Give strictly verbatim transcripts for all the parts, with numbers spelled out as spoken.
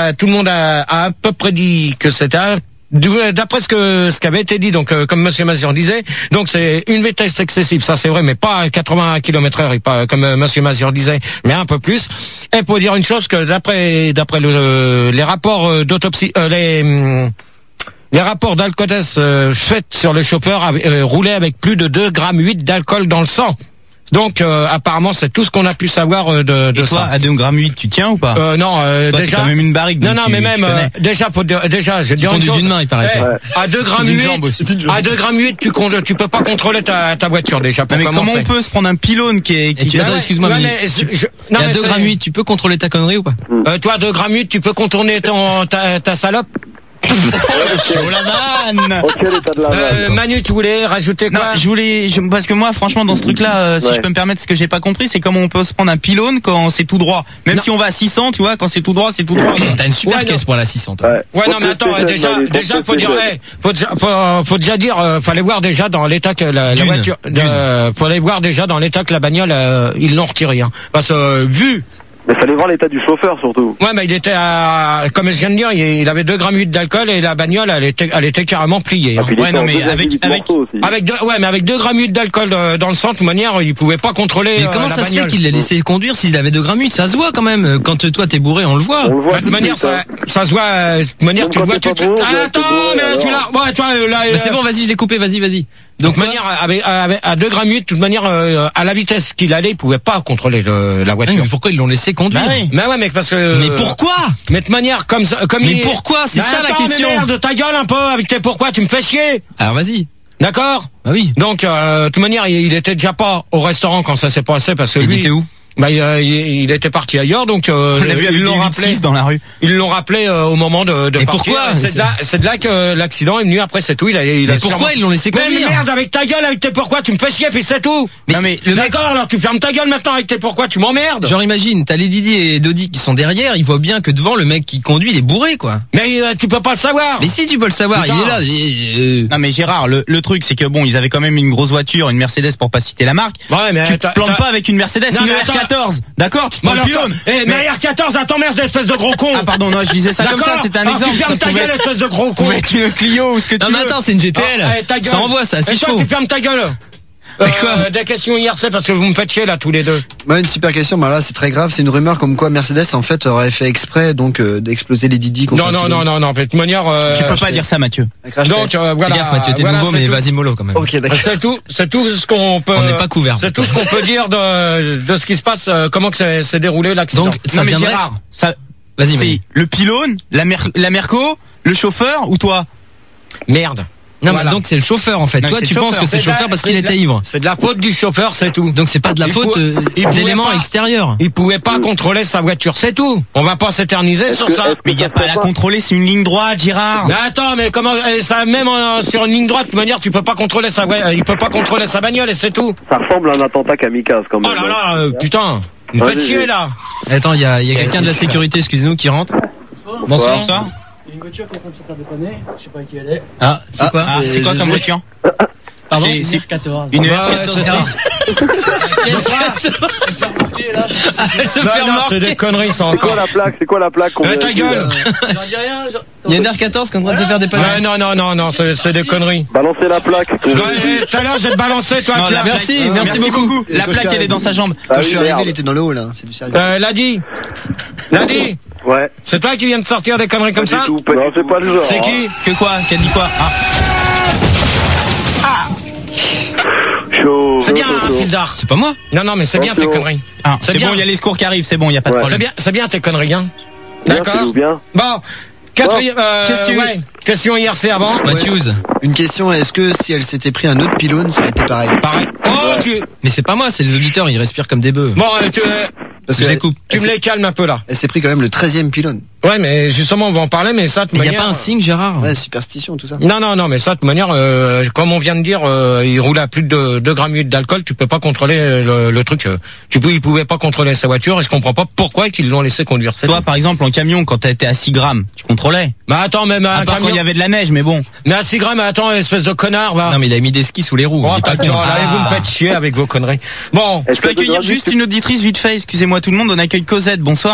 a, tout le monde a, a à peu près dit que c'était un d'après ce que ce qui avait été dit, donc euh, comme Monsieur Mazur disait, donc c'est une vitesse excessive, ça c'est vrai, mais pas à quatre-vingts kilomètres heure, et pas comme euh, Monsieur Mazur disait, mais un peu plus. Et pour dire une chose, que d'après d'après le, les rapports d'autopsie, euh, les hum, les rapports d'alcotest euh, faits sur le chauffeur euh, roulait avec plus de deux grammes huit d'alcool dans le sang. Donc euh, apparemment c'est tout ce qu'on a pu savoir euh, de, de et toi, ça. à deux grammes huit, tu tiens ou pas? Euh, non, euh, toi, déjà. T'es quand même une barrique. Non, non, tu, mais même euh, déjà, faut dire, déjà, je dis une chose. d'une main, il paraît. Hey, ouais. À deux grammes huit, à deux grammes huit, tu tu peux pas contrôler ta ta voiture déjà. Pour non, mais commencer. comment on peut se prendre un pylône qui est qui... Et tu, attends, excuse-moi, ouais, mais, mais tu, je, non, à mais deux grammes huit, tu peux contrôler ta connerie ou pas? euh, Toi, à deux grammes huit, tu peux contourner ton ta ta salope. Oh la vanne. euh, Manu, tu voulais rajouter quoi? Non, je voulais, je, parce que moi, franchement, dans ce truc-là, euh, si ouais. je peux me permettre, ce que j'ai pas compris, c'est comment on peut se prendre un pylône quand c'est tout droit. Même non. si on va à six cents, tu vois, quand c'est tout droit, c'est tout droit. T'as une super ouais, caisse pour la six cents, toi. Ouais, ouais non, mais attends, déjà, déjà, faut dire, hey, faut, faut, faut déjà dire, euh, fallait voir déjà dans l'état que la, la voiture, de, fallait voir déjà dans l'état que la bagnole, euh, ils l'ont retiré, hein. Parce que, euh, vu, mais fallait voir l'état du chauffeur surtout. Ouais, mais il était à, comme je viens de dire, il avait deux grammes huit d'alcool et la bagnole, elle était, elle était carrément pliée. Hein. Ah, ouais, non, mais avec, avec, avec deux, ouais, mais avec deux grammes huit d'alcool dans le sang, de toute manière, il pouvait pas contrôler. Mais comment euh, ça la se fait qu'il l'a laissé conduire s'il avait deux grammes huit? Ça se voit quand même. Quand toi t'es bourré, on le voit. On le voit de toute manière, ça, ça se voit. De toute manière, tu le vois, tu te. Ah, attends, mais tu l'as. Ouais, toi, là. Mais c'est bon, vas-y, je l'ai coupé. Vas-y, vas-y. Donc, de manière, avec, avec, à deux grammes huit, de toute manière, euh, à la vitesse qu'il allait, il pouvait pas contrôler le, la voiture. Oui, mais pourquoi ils l'ont laissé conduire? Bah oui. Mais ouais, mais parce que. Mais pourquoi? Mais de manière comme ça, comme mais il. Pourquoi? C'est bah, ça attends, la question. Mais merde, ta gueule un peu avec tes pourquoi, tu me fais chier. Alors vas-y. D'accord? Bah oui. Donc, euh, de toute manière, il, il était déjà pas au restaurant quand ça s'est passé parce que il lui. Il était où? Bah, il, il, il était parti ailleurs, donc euh, on l'a vu avec ils l'ont rappelé dans la rue. Ils l'ont rappelé euh, au moment de, de mais partir. Pourquoi? C'est de là, c'est de là que l'accident est venu. Après, c'est tout. Il a, il mais a pourquoi sûrement... ils l'ont laissé conduire? Mais merde, avec ta gueule, avec tes pourquoi, tu me fais chier, puis c'est tout. Mais non mais le d'accord, alors tu fermes ta gueule maintenant avec tes pourquoi, tu m'emmerdes. Genre imagine, t'as les Didi et Dodi qui sont derrière, ils voient bien que devant le mec qui conduit, il est bourré quoi. Mais euh, tu peux pas le savoir. Mais si tu peux le savoir, putain. Il est là. Et, euh... Non mais Gérard, le, le truc c'est que bon, ils avaient quand même une grosse voiture, une Mercedes pour pas citer la marque. Ouais, mais tu te plantes pas avec une Mercedes, non, une R quatorze. D'accord, tu te prends le pylône. Eh, mais R quatorze, attends merde, espèce de gros con. Ah pardon, non, je disais ça comme ça, c'était un alors exemple. Tu fermes ta gueule, espèce de gros con. Tu veux une Clio ou ce que tu veux. Non mais attends, c'est une G T L. Oh, hey, ça envoie ça, c'est chaud. Tu fermes ta gueule. Euh, quoi des questions I R C parce que vous me faites chier là tous les deux. Bah, une super question, bah là c'est très grave, c'est une rumeur comme quoi Mercedes en fait aurait fait exprès donc euh, d'exploser les Didi contre Non non non non non, de toute manière euh, tu peux pas dire ça Mathieu. Donc euh, voilà. Gaffe Mathieu, t'es voilà, nouveau mais vas-y mollo quand même. OK, d'accord. C'est tout, c'est tout ce qu'on peut On n'est pas couvert. C'est tout ce qu'on peut dire de de ce qui se passe, comment que c'est s'est déroulé l'accident. Donc ça non, mais viendrait Gérard, ça vas-y c'est le pylône, la mer la Merco, le chauffeur ou toi? Merde. Non, voilà. mais donc c'est le chauffeur en fait. Non, toi tu penses que c'est le chauffeur parce qu'il était ivre. C'est de la faute du chauffeur, c'est tout. Donc c'est pas de la il faute euh, d'éléments extérieurs. Il pouvait pas contrôler sa voiture, c'est tout. On va pas s'éterniser sur que, ça. Mais il y a pas à la contrôler, c'est une ligne droite, Gérard. Mais attends, mais comment ça même en, sur une ligne droite de toute manière, tu peux pas contrôler sa il peut pas contrôler sa bagnole et c'est tout. Ça ressemble à un attentat kamikaze quand même. Oh là là, euh, putain. Une faites chier là. Attends, il y a il y a quelqu'un de la sécurité, excusez-nous, qui rentre. Bonsoir. Bonsoir. Il y a une voiture qui est en train de se faire dépanner, je sais pas qui elle est. Ah, c'est ah, quoi ah, C'est quoi comme voiture? Pardon? C'est une R quatorze. Une R quatorze. Elle se fait remarquer là. Elle se fait remarquer. C'est des conneries ça encore. C'est quoi la plaque? C'est quoi la plaque? Eh ta gueule. J'en dis rien. Il y a une R quatorze qui est en train de se faire dépanner. Non non non non, c'est des conneries. Balancez la plaque. Tout à l'heure j'ai balancer toi. Non, merci, merci, merci beaucoup. La plaque elle est dans sa jambe. Quand je suis arrivé, elle était dans le haut là, c'est du sérieux. Euh, Ladi. Ladi. Ouais. C'est toi qui viens de sortir des conneries comme ça? Non, c'est pas le genre. C'est qui? Que quoi? Qu'elle dit quoi? Ah. Ah. Chaud. C'est bien, hein, Fildar. C'est pas moi. Non, non, mais c'est bien tes conneries. Ah, c'est bon, il y a les secours qui arrivent, c'est bon, il y a pas de Ouais. problème. C'est bien, c'est bien tes conneries, hein. Bien, D'accord. c'est bien. Bon. Quatrième, euh, Question. ouais. Question I R C avant. Matthews. Une question, est-ce que si elle s'était pris un autre pylône, ça aurait été pareil? Pareil. Oh, tu. Mais c'est pas moi, c'est les auditeurs, ils respirent comme des bœufs. Bon, euh, tu, euh, Parce je que les coupe. tu me les calmes un peu là. Elle s'est pris quand même le treizième pylône. Ouais, mais justement, on va en parler, mais ça, de Il y a manière. pas un signe, Gérard? Ouais, superstition, tout ça. Non, non, non, mais ça, de manière, euh, comme on vient de dire, euh, il roule à plus de deux grammes huit d'alcool, tu peux pas contrôler le, le truc. Euh, tu peux, il pouvait pas contrôler sa voiture, et je comprends pas pourquoi qu'ils l'ont laissé conduire. Toi, tout. Par exemple, en camion, quand t'étais à six grammes, tu contrôlais? Bah attends, même un à part camion. quand il y avait de la neige, mais bon. Mais à six grammes, attends, espèce de connard, va. Non, mais il a mis des skis sous les roues. Oh, il est pas t'as- con. là, vous me faites chier avec vos conneries. Bon. Je peux accueillir juste une auditrice vite fait, excusez-moi tout le monde, on accueille Cosette, bonsoir.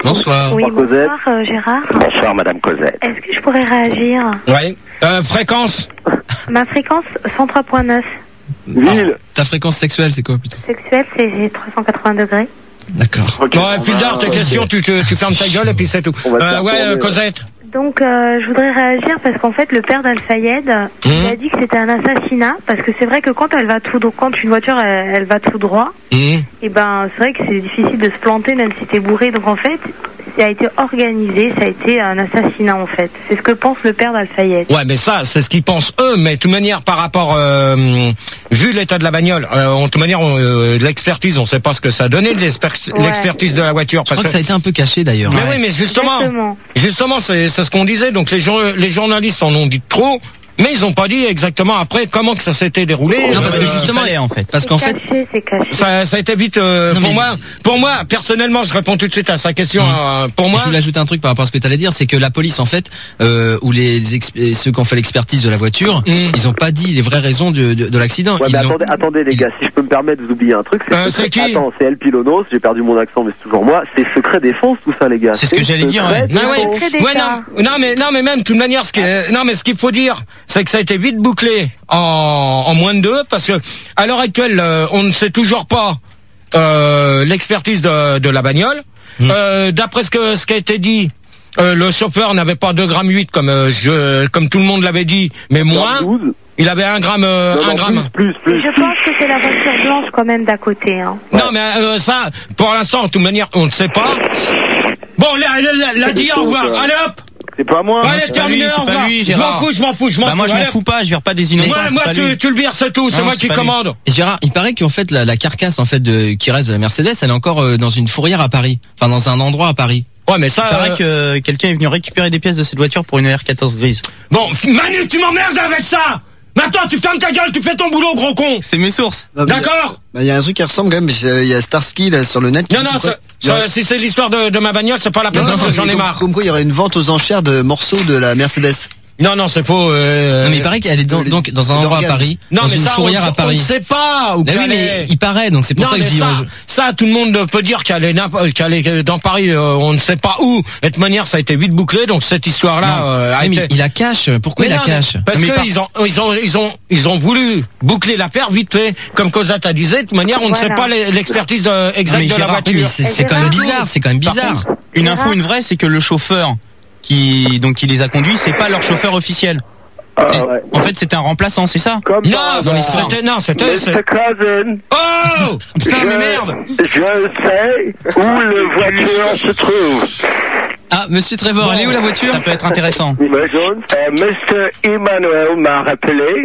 Bonsoir. Oui, Bonsoir, Cosette. bonsoir euh, Gérard. Bonsoir, Madame Cosette. Est-ce que je pourrais réagir? Ouais. Euh, fréquence. Ma fréquence cent trois point neuf. Ville. Ta fréquence sexuelle, c'est quoi plutôt? Sexuelle, c'est j'ai trois cent quatre-vingts degrés. D'accord. Ok. Bon, Fildar, tes questions, tu, tu, tu fermes ta gueule et puis c'est tout. On va se Euh, faire ouais, tourner, euh, ouais. Cosette. Donc, euh, je voudrais réagir parce qu'en fait, le père d'Al-Fayed, il a dit que c'était un assassinat. Parce que c'est vrai que quand elle va tout droit, quand une voiture, elle, elle va tout droit, Mmh. et ben, c'est vrai que c'est difficile de se planter même si t'es bourré. Donc, en fait, ça a été organisé, ça a été un assassinat, en fait. C'est ce que pense le père d'Al-Fayed. Ouais, mais ça, c'est ce qu'ils pensent eux. Mais de toute manière, par rapport, euh, vu l'état de la bagnole, euh, en toute manière, on, euh, l'expertise, on sait pas ce que ça a donné, l'exper- Ouais. l'expertise de la voiture. Je Parce crois que ça a été un peu caché d'ailleurs. mais oui, mais justement, Exactement. justement, c'est c'est ce qu'on disait. Donc les, jour- les journalistes en ont dit trop, mais ils ont pas dit exactement après comment que ça s'était déroulé. Non, parce que Euh, justement, il fallait, en fait. parce C'est qu'en fait, caché, c'est caché. Ça, ça a été vite euh, Non, pour mais- moi. Pour moi, personnellement, je réponds tout de suite à sa question. euh, pour moi, je voulais ajouter un truc par rapport à ce que tu allais dire, c'est que la police en fait, euh, ou les exp- ceux qui ont fait l'expertise de la voiture, Mm. ils ont pas dit les vraies raisons de, de, de l'accident. Ouais, Ils mais ont- attendez, attendez les ils- gars, si je peux me permettre de vous oublier un truc, c'est Euh, secret- c'est qui Attends, c'est El Pilonos, j'ai perdu mon accent, mais c'est toujours moi. C'est secret défense tout ça, les gars. C'est ce que j'allais dire, secret ouais. Mais ouais, défense. Secret ouais, d'État. non, non, mais non, mais même de toute manière, ce qui est- non, mais ce qu'il faut dire, c'est que ça a été vite bouclé en, en moins de deux, parce que à l'heure actuelle, euh, on ne sait toujours pas euh, l'expertise de, de la bagnole. Euh, d'après ce que ce qui a été dit, euh, le chauffeur n'avait pas deux grammes huit comme euh, je, comme tout le monde l'avait dit, mais moins. douze. Il avait un gramme, euh, Non, un non, gramme. plus, plus, plus. Je pense que c'est la voiture blanche quand même d'à côté. Hein. Non, mais euh, ça, pour l'instant, de toute manière, on ne sait pas. Bon, là, là, là, dit au revoir. Allez hop. C'est pas moi. Allez, c'est pas terminé, lui, c'est au pas revoir. lui, Je m'en Gérard. fous, je m'en fous, je m'en Bah fous. moi je m'en Allez. fous pas, je vire pas des innocents. Moi, c'est moi, pas tu, lui. tu le vires, c'est tout. C'est Non, moi c'est qui pas lui. commande. Et Gérard, il paraît qu'en fait la, la carcasse en fait de, qui reste de la Mercedes, elle est encore euh, dans une fourrière à Paris, enfin dans un endroit à Paris. Ouais, mais ça. Il paraît euh, que quelqu'un est venu récupérer des pièces de cette voiture pour une R quatorze grise. Bon, Manu, tu m'emmerdes avec ça. Maintenant, tu fermes ta gueule, tu fais ton boulot, gros con. C'est mes sources. Non, mais D'accord. Il y a un truc qui ressemble quand même, mais c'est- il y a Starsky là, sur le net. qui Non, dit non, quoi- ça- il y aurait- ça, si c'est l'histoire de, de ma bagnole, c'est pas la peine Non, parce non, que j'en ai comme- marre. Comme quoi, il y aurait une vente aux enchères de morceaux de la Mercedes. Non, non, c'est faux. Euh, Non, mais il paraît qu'elle est dans, les- donc dans un les endroit à organes. Paris, non, dans mais une ça, on, fourrière à on ne Paris. sait pas où Bah oui, qu'elle mais est. il paraît, donc c'est pour Non, ça que mais je dis. ça, on- ça, tout le monde peut dire qu'elle est, n'importe- qu'elle est dans Paris, euh, on ne sait pas où. Et de toute manière, ça a été vite bouclé, donc cette histoire-là Non. euh, a Oui, mais été... il la cache. Pourquoi Mais il non, la cache? mais parce Mais que par- ils ont, ils ont, ils ont, ils ont voulu boucler l'affaire vite fait, comme Cosette a disait. De toute manière, on ne Voilà. sait pas l'e- l'expertise de, Non, exacte mais de la Gérard, Oui, mais voiture. c'est c'est quand même bizarre, c'est quand même Par bizarre. contre, une info, une vraie, c'est que le chauffeur qui donc qui les a conduits, c'est pas leur chauffeur officiel. Ah, C'est- ouais. En fait, c'était un remplaçant, c'est ça? Comme Non, par mais hasard. c'était, non, c'était, c'est- mister Cousin, oh! Putain, je, mais merde! je sais où le voiture se trouve. Ah, Monsieur Trevor, elle est où la voiture? Ça peut être intéressant. Mais Jones, euh, mister Emmanuel m'a rappelé.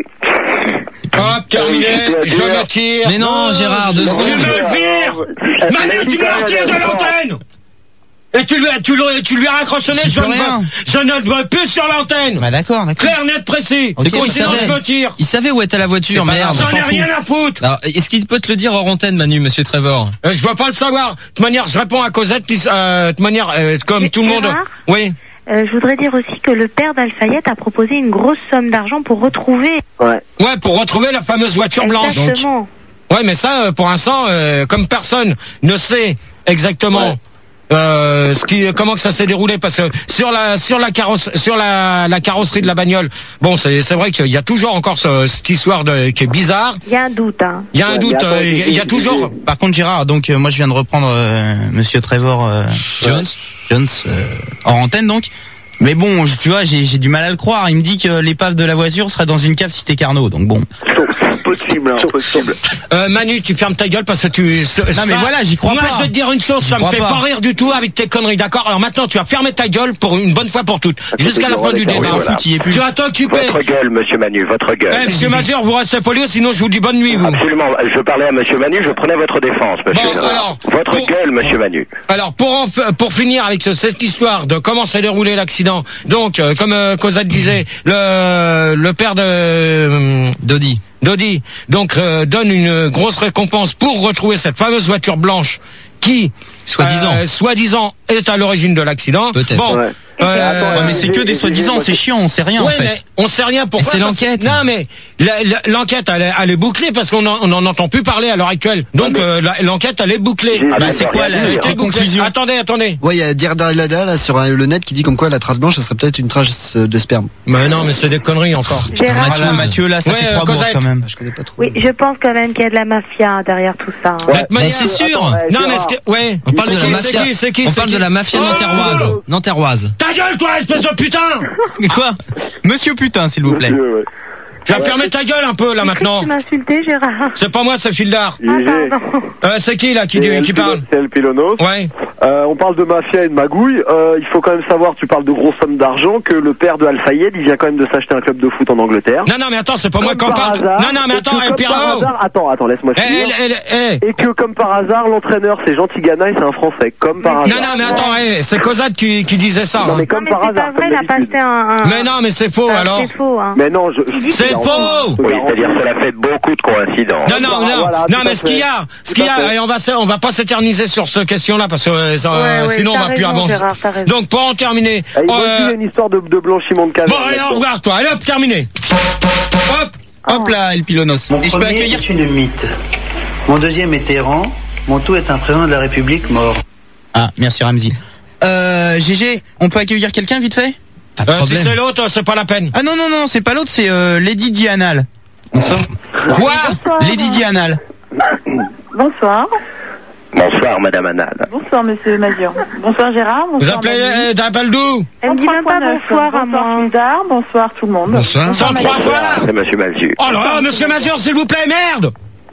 Hop, terminé, je me tire. Mais non, Gérard, deux Tu secondes. me vires! Manu, tu me retires de l'antenne! Et tu lui, tu lui, tu lui as raccrochonné, J'y je peux ne, rien. veux, je ne te veux plus sur l'antenne! Bah d'accord, d'accord. Clair, net, précis! C'est con, il Sinon, savait. je me tire! Il savait où était la voiture, C'est pas merde. grave. J'en ai s'en rien à foutre! Alors, est-ce qu'il peut te le dire hors antenne, Manu, Monsieur Trevor? Euh, je veux pas le savoir. De toute manière, je réponds à Cosette. Euh, de toute manière, euh, comme Mais tout le monde. Gérard Oui. Euh, je voudrais dire aussi que le père d'Al-Fayed a proposé une grosse somme d'argent pour retrouver. Ouais. Ouais, pour retrouver la fameuse voiture blanche. Exactement. Ouais, mais ça, euh, pour l'instant, euh, comme personne ne sait exactement. Ouais. Euh, ce qui, comment que ça s'est déroulé, parce que sur la sur la carrosse sur la, la carrosserie de la bagnole, bon, c'est c'est vrai qu'il y a toujours encore ce, cette histoire de, qui est bizarre. Il y a un doute. Hein. Il y a un Ouais, doute, mais attends, euh, il y a- il y a j'ai- toujours. Par contre, Gérard, donc euh, moi je viens de reprendre euh, Monsieur Trevor euh, Jones. Jones euh, hors antenne donc. Mais bon, je- tu vois, j'ai j'ai du mal à le croire. Il me dit que l'épave de la voiture serait dans une cave cité Carnot. Donc bon. Possible, hein, possible. Euh, Manu, tu fermes ta gueule parce que tu. ce- Non mais ça- voilà, j'y crois Moi, pas. je vais te dire une chose, J'y ça me crois fait pas. pas. rire du tout avec tes conneries, d'accord? Alors maintenant, tu vas fermer ta gueule pour une bonne fois pour toutes, jusqu'à la fin du d'accord, débat. oui, voilà. Foot, il y est plus. Tu vas t'occuper. Votre gueule, monsieur Manu, votre gueule. Eh, monsieur Mazur, vous restez poli, sinon je vous dis bonne nuit, vous. Absolument. Je parlais à monsieur Manu, je prenais votre défense, monsieur. Bon, alors, votre pour- gueule, monsieur Manu. Alors, pour en f- pour finir avec ce- cette histoire de comment s'est déroulé l'accident, donc, euh, comme euh, Cosette disait, le, le père de, euh, Dodi. Dodi, donc, euh, donne une grosse récompense pour retrouver cette fameuse voiture blanche qui, Soi-disant. euh, soi-disant, est à l'origine de l'accident. Peut-être. Bon, Ouais. question. Euh, Attends, Ouais, mais c'est que des soi-disant, c'est chiant, on sait rien en Ouais, fait. mais on sait rien pourquoi. c'est parce- l'enquête. Non, mais la- la- l'enquête, elle, est- elle est bouclée parce qu'on en, on en entend plus parler à l'heure actuelle. Donc mais- euh, la- l'enquête, elle est bouclée. J'ai- Ah bah j'ai c'est rien quoi dit, la- hein. les Bouclée. conclusions? Attendez, attendez. Ouais, il y a Dirdalada là sur euh, le net qui dit comme quoi la trace blanche, ça serait peut-être une trace euh, de sperme. Mais non, mais c'est des conneries encore. Gérard, Ah là, Mathieu, là, ça Ouais, fait euh, trois bourdes Cosette. quand même. Je connais pas trop. oui, je pense quand même qu'il y a de la mafia derrière tout ça. hein. Ouais. D'être Mais manière- c'est sûr. Attends, ouais, Non, mais Gérard. ce que- ouais. On parle C'est de la qui, mafia. c'est qui, c'est qui, On c'est parle qui de la mafia Oh nanterroise. Nanterroise. Ta gueule, toi, espèce de putain! Quoi? Monsieur putain, s'il vous plaît. Monsieur, ouais. Tu vas fermer ta gueule un peu, là, maintenant. Tu m'as insulté, Gérard. C'est pas moi, c'est Fildar. Ah, G G. pardon. Euh, c'est qui, là, qui, C'est dit- El qui Pilo- parle? C'est El Pilonos. Ouais. Euh, on parle de mafia et de magouille. Euh, il faut quand même savoir, tu parles de grosses sommes d'argent, que le père de Al-Fayed, il vient quand même de s'acheter un club de foot en Angleterre. Non, non, mais attends, c'est pas moi Comme qu'on par parle. hasard, Non, non, mais et attends, que eh, comme Pierrot. par hasard- Attends, attends, laisse-moi Eh, finir. elle, elle, eh. Et que comme par hasard, l'entraîneur c'est Jean Tigana et c'est un Français. Comme par hasard. Non, non, mais attends, eh, c'est Cosette qui, qui disait ça. Non, hein. mais Non, comme mais par c'est hasard. pas vrai, comme il a pas d'habitude. acheté un... un- Mais non, mais c'est faux, Ah, alors. C'est faux, hein. Mais non, je. je C'est je- faux! je- Oui, c'est-à-dire que ça a fait beaucoup de coïncidences. Non, non, Voilà, non, voilà, non, tout mais à ce qu'il y a, fait. ce Tout qu'il y à a, fait. et on va, se- on va pas s'éterniser sur cette question-là parce que euh, ça, Ouais, ouais, sinon on t'as va plus raison, avancer. Gérard, t'as raison. Donc pour en terminer, Ah, il euh, doit aussi une histoire de, de blanchiment de cash. bon, allez, au revoir, toi. Allez, hop, terminé. Hop. Hop là, El Pilonos. Mon Et je peux premier accueillir. est une mythe. Mon deuxième est errant. Mon tout est un président de la République mort. Ah, merci Ramzi. Euh, G G, on peut accueillir quelqu'un vite fait? Pas de Euh, si problème. c'est l'autre, c'est pas la peine. Ah non, non, non, c'est pas l'autre, c'est euh, Lady Dianal. Bonsoir. Quoi? Lady Dianal. Bonsoir. Bonsoir, Madame Annal. Bonsoir, Monsieur Mazur. Bonsoir, Gérard. Vous Bonsoir, appelez Manu. euh, d'appel d'où? Elle me dit même pas bonsoir à moi. Bonsoir, Fildar. Bonsoir, tout le monde. Bonsoir. cent trois quoi? C'est Monsieur Malzieu. Oh là là, monsieur Mazur, s'il vous plaît, merde!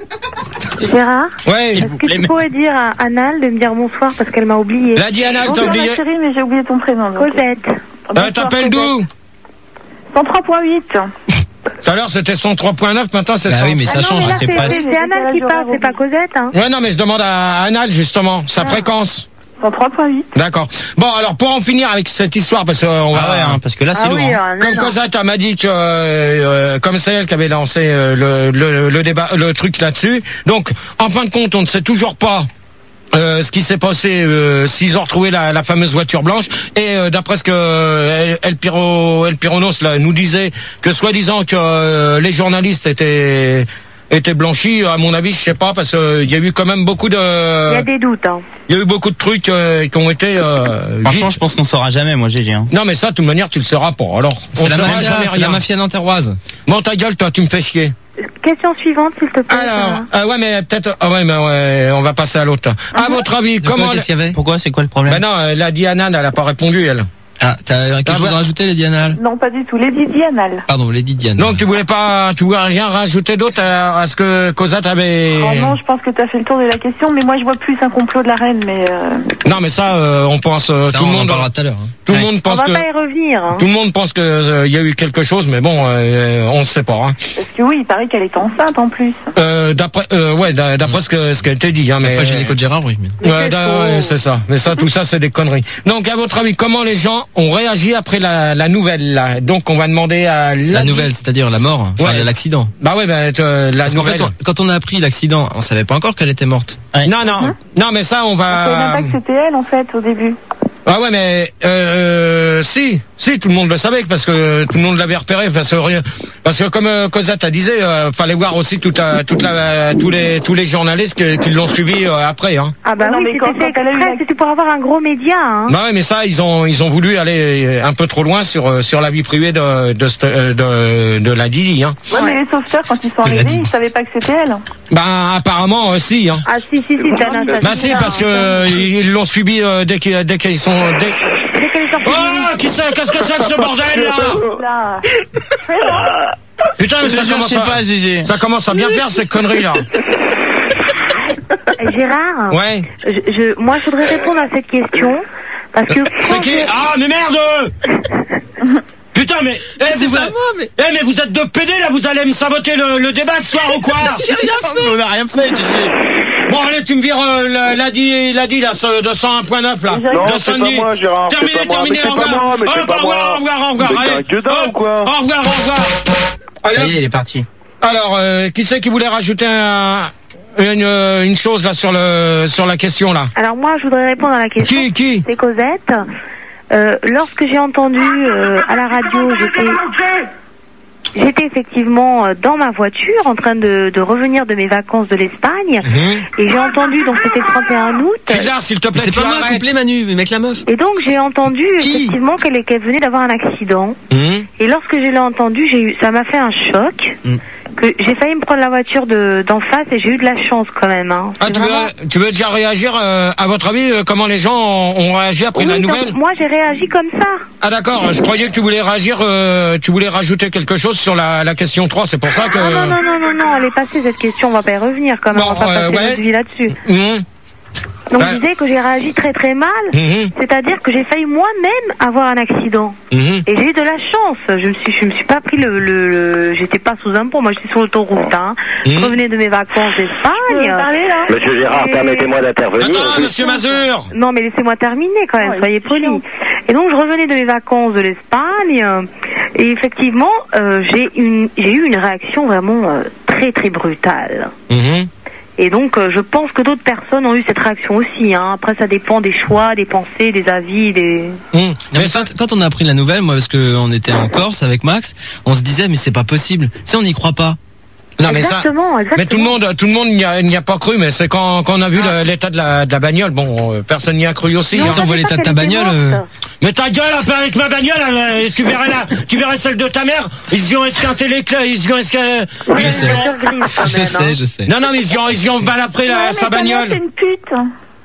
Gérard, Ouais. est-ce que tu pourrais dire à Anal de me dire bonsoir parce qu'elle m'a oublié? La Diana, t'as Bonsoir, oublié. ma chérie, mais j'ai oublié ton prénom. donc. Cosette. Euh, Bonsoir, t'appelles Cosette. d'où? cent trois point huit. Tout à l'heure c'était cent trois point neuf, maintenant c'est Bah cent. oui, mais ça Ah non, change, mais là, c'est c'est presque. c'est Anal qui parle, c'est pas Cosette, hein. Ouais, non, mais je demande à Anal justement sa fréquence. cent trois point huit. D'accord. Bon, alors pour en finir avec cette histoire, parce qu'on va. Ah ouais, hein, parce que là c'est Ah lourd. oui, hein. euh, non, Comme non. Cosette elle m'a dit que, euh, comme c'est elle qui avait lancé euh, le, le, le débat, le truc là-dessus. Donc, en fin de compte, on ne sait toujours pas. Euh, ce qui s'est passé, euh, s'ils ont retrouvé la, la fameuse voiture blanche, et euh, d'après ce que euh, El Piro, El Pironos là nous disait, que soi-disant que euh, les journalistes étaient étaient blanchis, à mon avis, je sais pas, parce qu'il y a eu quand même beaucoup de, Il y a des doutes, hein. il y a eu beaucoup de trucs euh, qui ont été. Euh, Franchement, vite- je pense qu'on saura jamais, moi G G. Hein. Non, mais ça, de toute manière, tu le sauras pas. Alors, on C'est la saura mafia, jamais c'est la rien. mafia nanterroise. Bon, ta gueule, toi, tu me fais chier. Question suivante, s'il te plaît. Alors, Sarah. ah ouais, mais peut-être, ah ouais, mais ouais, on va passer à l'autre. À votre avis, De quoi, comment qu'est-ce qu'il y avait? Pourquoi? C'est quoi le problème? Ben non, euh, la Diana, elle a pas répondu, elle. Ah, t'as quelque Ah, chose bah- à rajouter, Lady Anal? Non, pas du tout. Lady Dianal. Pardon, Lady Diane. Donc, tu voulais pas, tu voulais rien rajouter d'autre à, à ce que Cosette avait. Oh non, je pense que tu as fait le tour de la question, mais moi je vois plus un complot de la reine, mais euh, Non, mais ça, euh, on pense, euh, Ça, tout on le en monde, parlera tout à l'heure. hein. tout le Ouais. monde On pense va que, pas y revenir, hein. tout le monde pense que euh, il y a eu quelque chose, mais bon, euh, on ne sait pas. Hein. parce que oui, il paraît qu'elle est enceinte en plus. Euh, d'après, euh, ouais, d'a- d'après ce que ce qui a été dit, hein, mais. Après, j'ai l'écho de Gérard, oui. Mais... Mais Ouais, c'est da- faux. ouais, c'est ça. Mais ça, tout ça, c'est des conneries. Donc, à votre avis, comment les gens ont réagi après la, la nouvelle là? Donc, on va demander à la, La nouvelle, c'est-à-dire la mort, enfin Ouais. l'accident. Bah ouais, bah, euh, la Parce qu'en nouvelle. fait, on- quand on a appris l'accident, on savait pas encore qu'elle était morte. Non, non, non, mais ça, on On savait va. même pas que c'était elle en fait au début. Ah ouais, mais euh, si, si, tout le monde le savait parce que tout le monde l'avait repéré parce que rien, parce que comme euh, Cosette a disait, euh, fallait voir aussi toute, la- toute la, tous les tous les journalistes que- qui l'ont suivi euh, après. Hein. Ah bah Non, oui, mais quand- c'était fait quand elle a eu exprès, la- c'était pour avoir un gros média, hein. Bah ouais, mais ça, ils ont ils ont voulu aller un peu trop loin sur euh, sur la vie privée de de cette- euh, de, de la Didi. Hein. Ouais, mais les sauveteurs, quand ils sont Je l'ai arrivés, dit. ils savaient pas que c'était elle. Ben apparemment aussi. Hein. Ah si, si, si, t'as un assassinat. Bah si, parce que euh, ils l'ont suivi euh, dès qu'ils dès qu'ils sont. Dès... Dès qu'elle est sortie du lit. Oh, qui c'est? Qu'est-ce que c'est que ce bordel là? Là. Putain, mais Je ça te jure, je commence sais à pas, G G. ça commence à bien faire ces conneries là. Eh, Gérard, Ouais. je, je, moi, je voudrais répondre à cette question parce que C'est qui? Ah, mais merde! Putain, mais, eh, vous, mais... eh, mais vous êtes deux pédés, là, vous allez me saboter le, le débat ce soir ou quoi? On a rien fait, G G. Bon, allez, tu me vires, euh, la, la dit, la dit, là, ce, de cent un point neuf, là. Non, de c'est pas Sandy. moi, Gérard, c'est Terminé, pas moi, terminé, mais au c'est pas revoir. moi, mais c'est Hop, pas au revoir, moi. au revoir, au revoir. Mais t'es Allez, un gueudin hop, ou quoi? au revoir, au revoir. Allez, Ça y hop. est, il est parti. Alors, euh, qui c'est qui voulait rajouter un, une, une chose, là, sur le, sur la question, là? Alors moi, je voudrais répondre à la question. Qui, qui? C'est Cosette. Euh, lorsque j'ai entendu euh, à la radio, j'étais... J'étais effectivement dans ma voiture en train de, de revenir de mes vacances de l'Espagne mmh. et j'ai entendu, donc c'était le trente et un août. C'est là, s'il te plaît, c'est pas moi, couplé Manu, mais mec la meuf. Et donc j'ai entendu Qui effectivement qu'elle, qu'elle venait d'avoir un accident. Mmh. Et lorsque je l'ai entendu, j'ai eu, ça m'a fait un choc. Mmh. Que j'ai failli me prendre la voiture de d'en face et j'ai eu de la chance quand même. Hein. Ah, tu, vraiment... veux, tu veux déjà réagir euh, à votre avis euh, comment les gens ont, ont réagi après oui, la nouvelle? Moi j'ai réagi comme ça. Ah d'accord, je croyais que tu voulais réagir, euh, tu voulais rajouter quelque chose sur la, la question trois, c'est pour ça que... Ah non, non, non, non, non, elle est passée cette question, on va pas y revenir quand même, bon, on va pas euh, passer ouais. notre vie là-dessus. Mmh. Donc ouais. je disais que j'ai réagi très très mal, mmh. c'est-à-dire que j'ai failli moi-même avoir un accident. Mmh. Et j'ai eu de la chance, je me suis, je me suis pas pris le... le, le j'étais pas sous un pont, moi j'étais sur l'autoroute, hein. Mmh. Je revenais de mes vacances d'Espagne. Parler, là. Monsieur Gérard, et... permettez-moi d'intervenir. Attends, monsieur Mazur. Non mais laissez-moi terminer quand même, oh, soyez poli. Et donc je revenais de mes vacances de l'Espagne, et effectivement, euh, j'ai, une, j'ai eu une réaction vraiment euh, très très brutale. Mmh. Et donc, euh, je pense que d'autres personnes ont eu cette réaction aussi. Hein. Après, ça dépend des choix, des pensées, des avis, des... Mmh. Mais quand, quand on a appris la nouvelle, moi, parce qu'on était en Corse avec Max, on se disait, mais c'est pas possible. Tu sais, on n'y croit pas. Non, mais ça, exactement. Mais tout le monde, tout le monde n'y a, n'y a pas cru, mais c'est quand, quand on a vu ah. l'état de la, de la bagnole, bon, euh, personne n'y a cru aussi. Non, hein. Si on voit l'état de ta bagnole, euh... mais ta gueule, un peu avec ma bagnole, euh, tu verrais la, tu verrais celle de ta mère, ils y ont esquinté les clés, ils y ont esquinté, je sais, je sais, je sais. Non, non, mais ils y ont, ils y ont balafré la, ouais, sa bagnole. C'est une pute.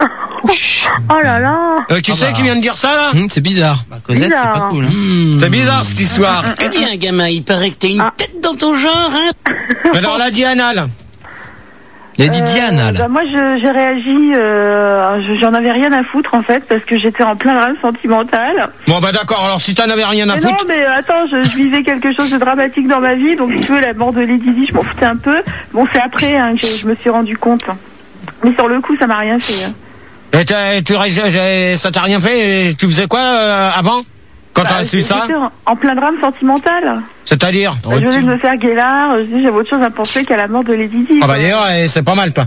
Oh là là. Euh, qui ah c'est bah. qui vient de dire ça, là? Mmh, c'est bizarre. Bah, Cosette, c'est pas cool, hein. Mmh. C'est bizarre, cette histoire. Eh bien, gamin, il paraît que t'as une ah. tête dans ton genre, hein. Alors, la Diana, là. Il a dit euh, Diana, là. Bah moi, je, j'ai réagi, euh, j'en avais rien à foutre, en fait, parce que j'étais en plein drame sentimental. Bon, bah d'accord, alors si t'en avais rien à mais foutre... Non, mais attends, je, je vivais quelque chose de dramatique dans ma vie, donc si tu veux, la mort de Lady Di, je m'en foutais un peu. Bon, c'est après hein, que je, je me suis rendu compte. Mais sur le coup, ça m'a rien fait. Hein. Et tu, ça t'a rien fait? Tu faisais quoi euh, avant? Quand bah, t'as su ça? En plein drame sentimental. C'est-à-dire? bah, Je venais de me faire guélard, je dis j'avais autre chose à penser qu'à la mort de Lady Di. Ah bah d'ailleurs, c'est pas mal toi.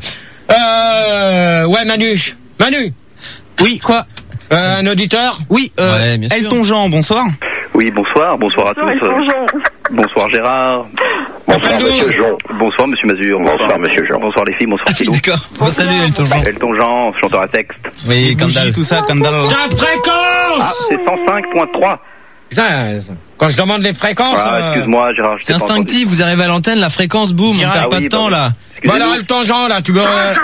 Euh... Ouais Manu. Manu. Oui, quoi? euh, Un auditeur? Oui, euh, ouais, bien sûr. Elton Jean, bonsoir. Oui, bonsoir, bonsoir à bonsoir, tous. Elton Jean. Bonsoir Gérard. Bonsoir Monsieur Jean. Bonsoir Monsieur Mazur. Bonsoir, bonsoir Monsieur Jean. Bonsoir les filles, bonsoir ah, Philou. D'accord. Bon, salut Elton Jean. Elton Jean, chanteur à texte. Oui, Kandal. Tout ça, Kandal. Ta fréquence! Ah, c'est cent cinq point trois. Putain, quand je demande les fréquences... Ah, euh... excuse-moi Gérard. C'est instinctif, vous arrivez à l'antenne, la fréquence, boum, on perd ah, pas oui, de temps bah, là. Bah alors Elton Jean, là, tu veux... Euh...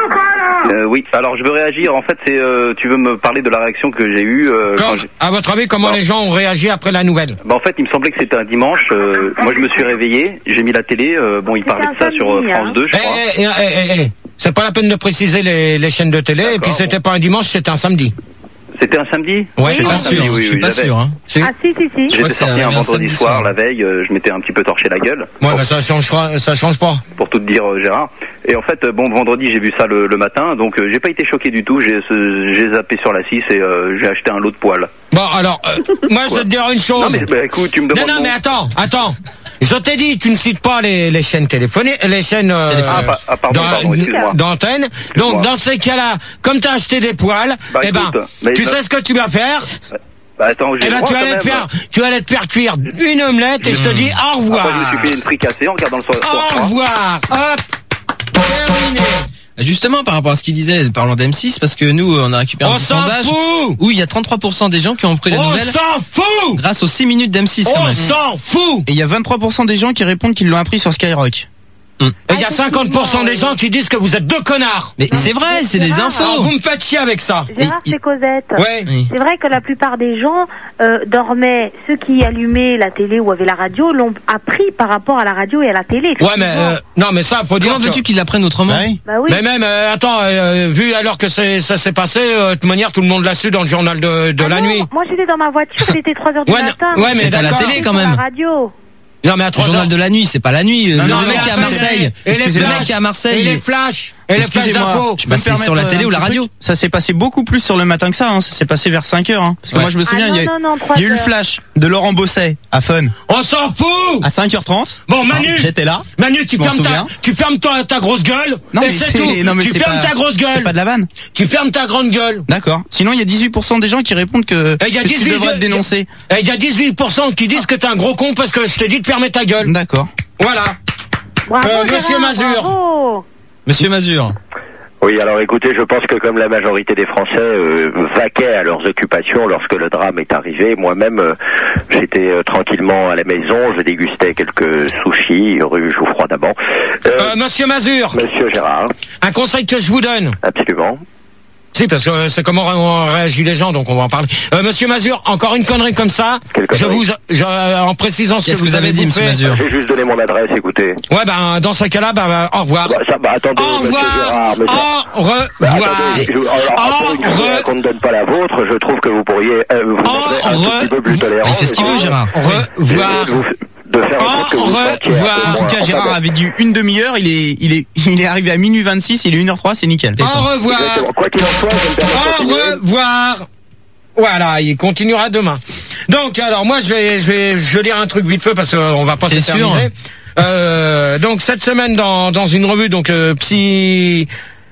Euh, oui, alors je veux réagir. En fait, c'est euh, tu veux me parler de la réaction que j'ai eue. Euh, quand, quand à votre avis, comment bah, les gens ont réagi après la nouvelle? Bah en fait, il me semblait que c'était un dimanche. Euh, moi, je me suis réveillé, j'ai mis la télé. Euh, bon, il parlait de ça sur euh, France deux, je crois. Eh, eh, eh, eh, eh. C'est pas la peine de préciser les, les chaînes de télé. Et puis c'était pas un dimanche, c'était un samedi. C'était un samedi? Ouais, je suis pas sûr. Oui, oui, je suis oui, pas sûr. Hein. Ah si si si. J'étais sorti un vendredi soir, la veille. Euh, je m'étais un petit peu torché la gueule. Ouais, bah ça change pas. Ça change pas. Pour tout te dire, euh, Gérard. Et en fait, bon, vendredi, j'ai vu ça le, le matin, donc euh, j'ai pas été choqué du tout. J'ai, j'ai zappé sur la six et euh, j'ai acheté un lot de poils. Bon, alors, euh, moi, je vais te dire une chose. Non, mais bah, écoute, tu me demandes. Non, non, mais attends, attends. Je t'ai dit, tu ne cites pas les, les chaînes téléphoniques, les chaînes euh, ah, pa- ah, pardon, pardon, d'antenne. Excuse-moi. Donc, dans ces cas-là, comme t'as acheté des poils, bah, eh ben, écoute, tu ça... sais ce que tu vas faire? Bah attends, j'ai eh ben, tu allais te faire, tu allais te faire cuire une omelette et mmh. je te dis au revoir. Après, je me suis fait une fricassée en regardant le soir. Au revoir. Hop. Terminé. Justement, par rapport à ce qu'il disait, parlant d'M six, parce que nous, on a récupéré on un sondage fout où il y a trente-trois pour cent des gens qui ont pris la on nouvelle. On s'en fout grâce aux six minutes d'M six, quand on même. On s'en fout. Et il y a vingt-trois pour cent des gens qui répondent qu'ils l'ont appris sur Skyrock. Hum. Et il y a cinquante pour cent des gens qui disent que vous êtes deux connards. Mais c'est vrai, c'est des infos. Alors vous me faites chier avec ça. Gérard, c'est Cosette. Ouais. C'est vrai que la plupart des gens euh, dormaient, ceux qui allumaient la télé ou avaient la radio, l'ont appris par rapport à la radio et à la télé. Ouais, mais euh, non, mais ça, faut dire. Comment veux-tu qu'ils l'apprennent autrement? Bah oui. Bah oui. Mais même, euh, attends, euh, vu alors que c'est, ça s'est passé, euh, de toute manière, tout le monde l'a su dans le journal de, de ah la non, nuit. Moi, j'étais dans ma voiture, il était trois heures du ouais, matin. Ouais, mais c'est à la télé quand même. La radio. Non, mais à trois heures. Le journal de la nuit, c'est pas la nuit. Non, le non, mec qui est à Marseille. Et les le mec qui est à Marseille. Et les flashs. Et les plages d'infos. Je peux me permettre sur la télé ou la radio. Truc. Ça s'est passé beaucoup plus sur le matin que ça, hein. Ça s'est passé vers cinq heures, hein. Parce que ouais. moi, je me souviens, ah, non, il y a, non, non, il y a eu le flash de Laurent Bosset à Fun. On s'en fout! À cinq heures trente. Bon, Manu. J'étais là. Manu, tu fermes ta, tu fermes ta, ta grosse gueule. Non, et mais c'est c'est, tout. non, mais tu c'est fermes pas, ta grosse gueule. C'est pas de la vanne. Tu fermes ta grande gueule. D'accord. Sinon, il y a dix-huit pour cent des gens qui répondent que, et y a que tu devrais te dénoncer. Et il y a dix-huit pour cent qui disent que t'es un gros con parce que je t'ai dit de fermer ta gueule. D'accord. Voilà. Bravo, euh, Gérard, Monsieur Mazur. Bravo. Monsieur Mazur. Oui, alors écoutez, je pense que comme la majorité des Français euh, vaquaient à leurs occupations lorsque le drame est arrivé, moi-même, euh, j'étais euh, tranquillement à la maison, je dégustais quelques sushis rue Jouffroy d'Amont. Euh, euh, Monsieur Mazur. Monsieur Gérard. Un conseil que je vous donne. Absolument. Si, parce que c'est comment on réagit les gens, donc on va en parler. Euh, Monsieur Mazur, encore une connerie comme ça. Je vous, je, en précisant ce que, que vous, vous avez dit, Monsieur Mazur. J'ai juste donné mon adresse, écoutez. Ouais, ben dans ce cas-là, ben bah, au revoir. Bah, ça, bah, attendez, au revoir. Gérard, mais ça... Au revoir. Bah, attendez, je, alors, au revoir. Qu'on ne donne pas la vôtre, je trouve que vous pourriez euh, vous montrer un tout petit peu plus tolérant. Il fait ce qu'il veut, Gérard. Au revoir. De faire en que vous revoir. En tout cas, Gérard avait dit une demi-heure, il est, il est, il est arrivé à minuit vingt-six, il est une heure trois, c'est nickel. Au revoir. Quoi qu'il en soit, je me permets de Au revoir. Voilà, il continuera demain. Donc, alors, moi, je vais, je vais, je vais lire un truc vite fait parce qu'on va pas s'éterniser. Euh, donc, cette semaine, dans, dans une revue, donc, euh, psy,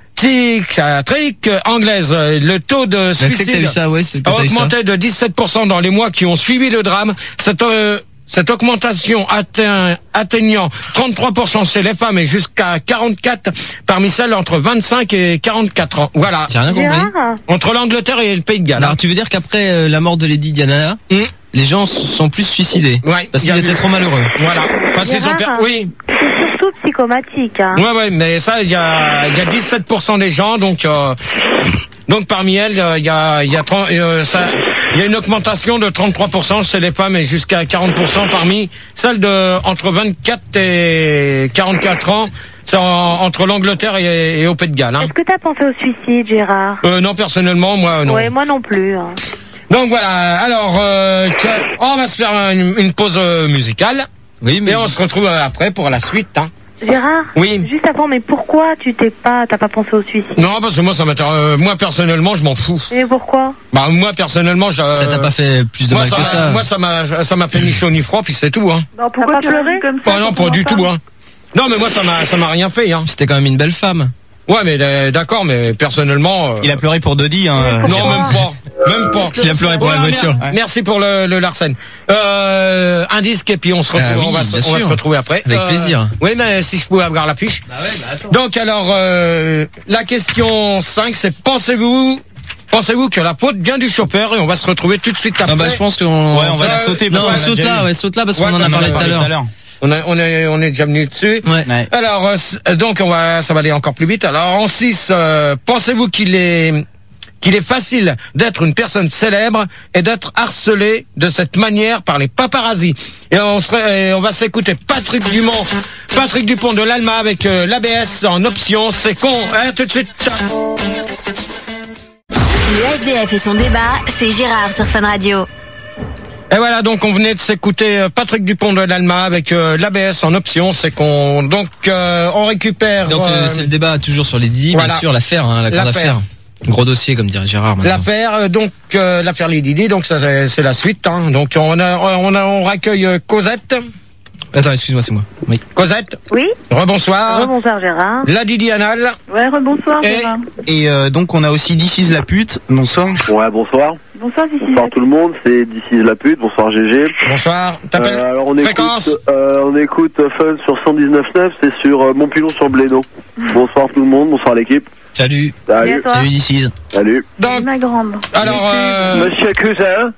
psychiatrique anglaise, le taux de suicide ça, ouais, a augmenté de dix-sept pour cent dans les mois qui ont suivi le drame. Cette, euh, Cette augmentation atteint, atteignant trente-trois pour cent chez les femmes et jusqu'à quarante-quatre parmi celles entre vingt-cinq et quarante-quatre ans. Voilà. J'ai rien compris. Entre l'Angleterre et le Pays de Galles. Alors tu veux dire qu'après euh, la mort de Lady Diana, mmh. les gens sont plus suicidés. Ouais. Parce qu'ils étaient trop malheureux. Voilà. Parce qu'ils ont per... Oui. C'est surtout psychomatique. Hein. Ouais, ouais, mais ça, il y a, il y a dix-sept pour cent des gens, donc, euh, donc parmi elles, il y a, il y a trente, euh, ça. Il y a une augmentation de trente-trois pour cent chez les femmes et jusqu'à quarante pour cent parmi celles de entre vingt-quatre et quarante-quatre ans. C'est en, entre l'Angleterre et, et au Pays de Galles. Hein. Est-ce que tu as pensé au suicide, Gérard? euh, Non, personnellement, moi, non. Ouais, moi non plus. Hein. Donc voilà, alors, euh, on va se faire une, une pause musicale. Oui, mais... Et on se retrouve après pour la suite. Hein. Gérard, oui. Juste avant, mais pourquoi tu t'es pas, t'as pas pensé au suicide? Non, parce que moi, ça m'intéresse. Euh, moi, personnellement, je m'en fous. Et pourquoi? Bah, moi, personnellement, je. Ça t'a pas fait plus de moi, mal ça, que ça. Moi, ça m'a, ça m'a fait ni chaud ni froid, puis c'est tout, hein. Bah, pourquoi tu pleurais comme ça? Oh non, pas du tout, hein. Non, mais moi, ça m'a, ça m'a rien fait, hein. C'était quand même une belle femme. Ouais, mais euh, d'accord, mais personnellement. Euh... Il a pleuré pour Dodi, hein. Non, même pas, même pas. Il a pleuré pour ouais, la voiture. Mer- merci pour le, le Larsen. Euh, un disque et puis on se retrouve. Ah oui, on, va, on va se retrouver après. Avec euh, plaisir. Oui, mais si je pouvais avoir la fiche. Bah ouais, bah attends. Donc alors, euh, la question cinq, c'est pensez-vous Pensez-vous que la faute vient du chauffeur et on va se retrouver tout de suite après. Ah bah je pense qu'on ouais, on va la sauter. Non, on saute là, ouais, saute là parce qu'on ouais, en a parlé tout à l'heure. On, a, on, est, on est déjà venu dessus. Ouais. Ouais. Alors, euh, donc, on va, ça va aller encore plus vite. Alors, en six, euh, pensez-vous qu'il est, qu'il est facile d'être une personne célèbre et d'être harcelé de cette manière par les paparazzis? Et on, serait, et on va s'écouter Patrick Dumont, Patrick Dupont de l'Alma avec euh, l'A B S en option. C'est con. Hein, tout de suite. Le S D F et son débat, c'est Gérard sur Fun Radio. Et voilà, donc on venait de s'écouter Patrick Dupont de l'Alma avec euh, l'A B S en option, c'est qu'on donc euh, on récupère. Donc euh, c'est le débat toujours sur les dix, voilà. Bien sûr, l'affaire, hein, la grande l'affaire. affaire. Gros dossier, comme dirait Gérard. Maintenant. L'affaire, euh, donc euh, l'affaire Lady Di, donc ça c'est, c'est la suite. Hein. Donc on a, on a, on raccueille euh, Cosette. Attends, excuse-moi, c'est moi. Oui. Cosette. Oui. Rebonsoir. Rebonsoir Gérard. La Didi Anal. Ouais, rebonsoir Et, Gérard. Et euh, donc on a aussi This is la pute. Bonsoir. Ouais, bonsoir. Bonsoir This is Bonsoir tout le monde, c'est This is la pute. Bonsoir G G. Bonsoir. T'appelles euh, Alors on Fréquence. écoute, euh, on écoute Fun sur cent dix-neuf neuf, c'est sur euh, Montpilon sur Blénaud. Bonsoir tout le monde, bonsoir l'équipe. Salut. Salut. Salut This is. Salut. Donc, ma grande. alors, euh... Monsieur Cousin.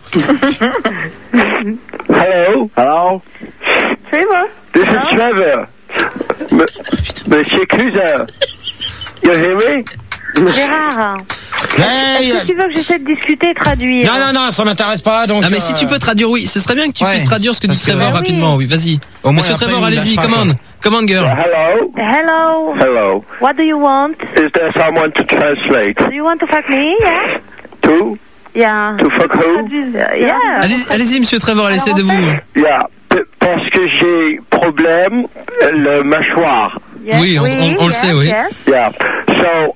Hello. Hello. C'est moi. This is Trevor. M- Monsieur Cousin. You hear me? Gérard. Hey, Est-ce que tu veux que j'essaie de discuter et traduire? non, non, non, ça m'intéresse pas. Donc, Ah mais euh... si tu peux traduire, oui, ce serait bien que tu Ouais, puisses traduire ce que dit parce que- Trevor Ah oui. rapidement, oui, vas-y. Au moins, Monsieur après, Trevor, il nous allez-y, lâche pas, commande, commande girl. Hello. Hello. Hello. What do you want? Is there someone to translate? Do you want to fuck me? Yeah. To? Yeah. To fuck who? Yeah. Allez- Allez-y, Monsieur Trevor, allez, essayez de vous. Yeah. P- Parce que j'ai problème, le mâchoire. Yes, Oui, on, oui, on, on le yes, sait, oui. yes. Yeah. So,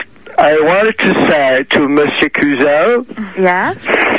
I wanted to say to Monsieur Cousin, Yes.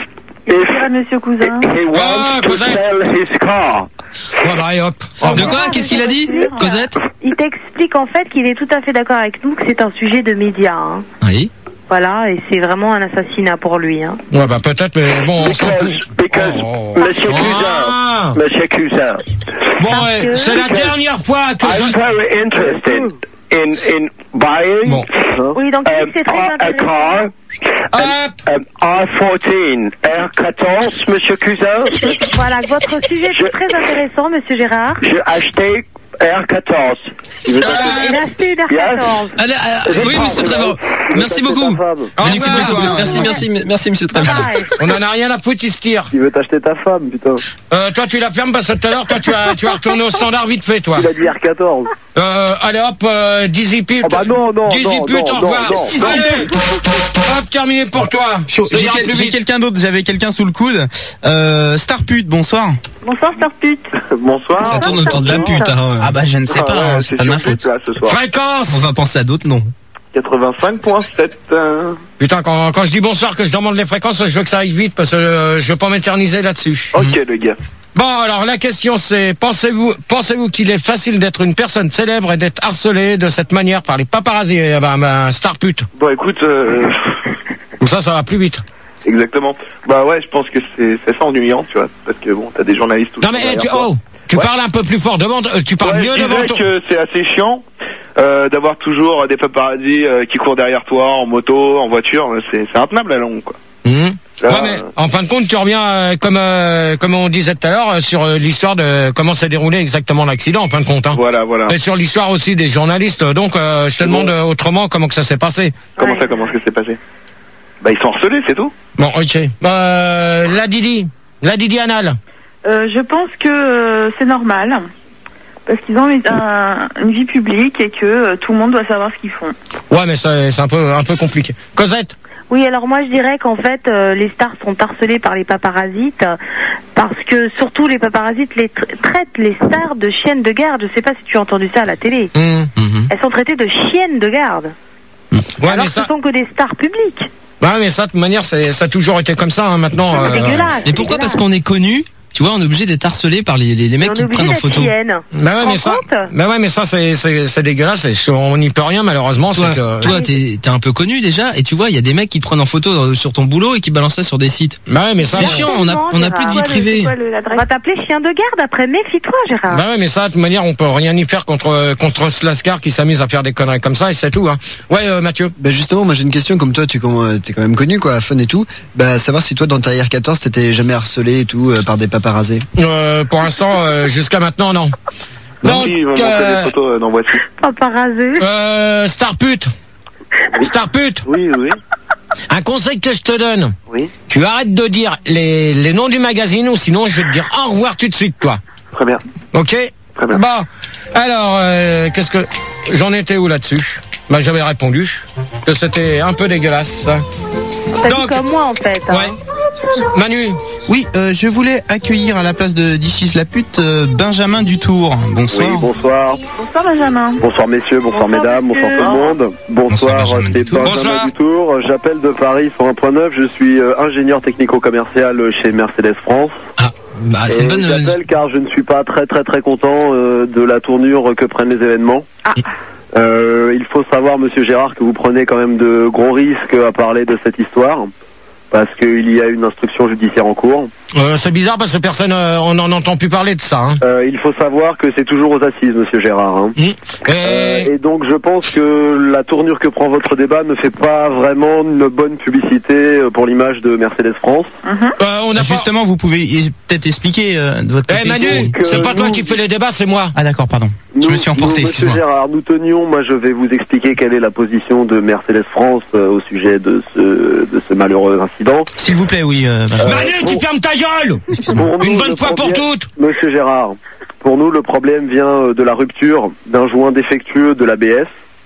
if Dire à Monsieur Cousin. he wants Ah, to Cosette. sell his car. Ouais, bah, allez, hop. De quoi? Qu'est-ce qu'il a dit, Cosette? Il t'explique en fait qu'il est tout à fait d'accord avec nous que c'est un sujet de médias. Hein. Oui. Voilà, et c'est vraiment un assassinat pour lui. Hein. Ouais, bah, peut-être, mais bon, on s'en Because, fout. because Oh. Monsieur Ah. Cousin, Monsieur Cousin, Bon, ouais, c'est la dernière fois que I'm je... very interested in in buying Bon. Oui, donc um, c'est très a, a intéressant. car, Hop. um, R quatorze, R quatorze, Monsieur Cousin. Voilà, votre sujet Je- est très intéressant, Monsieur Gérard. J'ai acheté R quatorze. Il a acheté une R quatorze. Allez, euh, oui, monsieur Trevor. Merci beaucoup. Au Merci revoir. beaucoup. Merci, merci, merci, monsieur Trevor. On en a rien à foutre, il se tire. Il veut t'acheter ta femme, putain. Euh, toi, tu la fermes parce que tout à l'heure, toi, tu vas, tu vas retourner au standard vite fait, toi. Il a dit R quatorze. Euh, allez, hop, euh, Dizzy Pute. Oh bah non, non, Dizzy non, Pute, non, au revoir. non, non, Allez. Hop, terminé pour toi. Chaud. Ça J'ai ira quel- plus j'ai vite. quelqu'un d'autre, j'avais quelqu'un sous le coude. Euh, Starpute, bonsoir. Bonsoir, Starpute. Bonsoir. Ça tourne autour de la pute, hein. Ah bah je ne sais pas, hein, c'est pas de ma faute. Là, ce soir. Fréquence. On va penser à d'autres noms. quatre-vingt-cinq virgule sept. euh, Putain, quand, quand je dis bonsoir, que je demande les fréquences, je veux que ça aille vite parce que euh, je veux pas m'éterniser là-dessus. Ok, les gars. Bon, alors la question c'est, pensez-vous, pensez-vous qu'il est facile d'être une personne célèbre et d'être harcelé de cette manière par les paparazzis, eh ben, ben, star pute. Bon, écoute, euh, Comme ça, ça va plus vite. exactement. Bah ouais, je pense que c'est c'est ça ennuyant, tu vois, parce que bon, t'as des journalistes tout Non mais eh, tu, oh, tu Ouais. parles un peu plus fort devant, euh, tu parles Ouais, mieux je devant disais ton... que c'est assez chiant euh, d'avoir toujours des paparazzis euh, qui courent derrière toi en moto, en voiture. C'est c'est intenable à la longue, quoi. Mmh. Là, Ouais, mais en fin de compte, tu reviens euh, comme euh, comme on disait tout à l'heure euh, sur euh, l'histoire de comment s'est déroulé exactement l'accident. En fin de compte, hein. Voilà, voilà. Et sur l'histoire aussi des journalistes. Donc, euh, je te demande euh, autrement comment que ça s'est passé. Comment Ouais. ça, comment ça s'est passé? Bah ils sont harcelés, c'est tout. Bon, ok. Euh, la Didi, la Didi anal. Euh, je pense que euh, c'est normal. Parce qu'ils ont une, un- une vie publique et que euh, tout le monde doit savoir ce qu'ils font. Ouais, mais c'est c'est un peu un peu compliqué. Cosette. Oui, alors moi je dirais qu'en fait euh, les stars sont harcelées par les paparasites euh, parce que surtout les paparasites les tra- traitent les stars de chiennes de garde. Je sais pas si tu as entendu ça à la télé. Mmh. Elles sont traitées de chiennes de garde. Ouais, alors mais que ça. ce sont que des stars publiques. Ouais, mais ça, de toute manière, c'est ça a toujours été comme ça. Hein, maintenant. C'est euh, dégueulasse. Mais pourquoi? Parce qu'on est connu. Tu vois, on est obligé d'être harcelé par les, les, les mecs On qui est te prennent en obligé d'être photo. chienne. Bah ouais, mais ça, bah ouais, mais ça, c'est, c'est, c'est dégueulasse. Et on n'y peut rien, malheureusement. Toi, c'est que... toi, t'es, t'es un peu connu déjà, et tu vois, il y a des mecs qui te prennent en photo dans- sur ton boulot et qui balancent ça sur des sites. Bah ouais, mais ça. C'est chiant, on a, on a plus de vie privée. On va t'appeler chien de garde après. Méfie-toi, Gérard. Bah ouais, mais ça, de toute manière, on peut rien y faire contre contre ce lascar qui s'amuse à faire des conneries comme ça, et c'est tout. Hein. Ouais, euh, Mathieu. Bah justement, moi j'ai une question, comme toi, tu es quand même connu, quoi, fun et tout. Bah savoir si toi dans ta R quatorze t'étais jamais harcelé et tout euh, par des paparazzis. Euh, pour l'instant, euh, jusqu'à maintenant, non. Non, oui, ils m'ont montré euh, des photos euh, dans voiture. Paparazzi. Euh, Starpute. Starpute. Oui, oui. Un conseil que je te donne. Oui. Tu arrêtes de dire les, les noms du magazine ou sinon je vais te dire au revoir tout de suite, toi. Très bien. Ok. Très bien. Bon. Alors, euh, qu'est-ce que j'en étais où là-dessus? Bah j'avais répondu que c'était un peu dégueulasse. Ça. T'as dit comme moi en fait. Hein. Ouais. Manu. Oui, euh, je voulais accueillir à la place de D'ici la pute euh, Benjamin Dutour. Bonsoir. Oui, bonsoir. Bonsoir, Benjamin. Bonsoir messieurs, bonsoir, Bonsoir, mesdames, monsieur. bonsoir tout le monde. Bonsoir, Bonsoir, Benjamin c'est Dutour. Benjamin Bonsoir. Dutour. J'appelle de Paris sur un point neuf. Je suis euh, ingénieur technico-commercial chez Mercedes France. Ah, bah, c'est Et une bonne. euh, j'appelle car je ne suis pas très très très content euh, de la tournure que prennent les événements. Ah. Euh, il faut savoir, monsieur Gérard, que vous prenez quand même de gros risques à parler de cette histoire. Parce qu'il y a une instruction judiciaire en cours. Euh, c'est bizarre parce que personne, euh, on n'en entend plus parler de ça. Hein. Euh, il faut savoir que c'est toujours aux assises, monsieur Gérard. Hein. Mmh. Et... Euh, et donc je pense que la tournure que prend votre débat ne fait pas vraiment une bonne publicité pour l'image de Mercedes France. Mhm. Euh, on a Ah, justement, vous pouvez y- peut-être expliquer euh, de votre pas... côté. Eh Manu, donc, euh, c'est pas toi nous- qui fais les débats, c'est moi. Ah d'accord, pardon. Nous, je me suis emporté, nous, excuse-moi. Monsieur Gérard, nous tenions, moi je vais vous expliquer quelle est la position de Mercedes France euh, au sujet de ce, de ce malheureux incident. S'il vous plaît, oui. Euh, Benjamin. Manu, tu bon. fermes ta gueule. Pour nous, Une bonne le fois pour problème- toutes. Monsieur Gérard, pour nous le problème vient euh, de la rupture d'un joint défectueux de l'A B S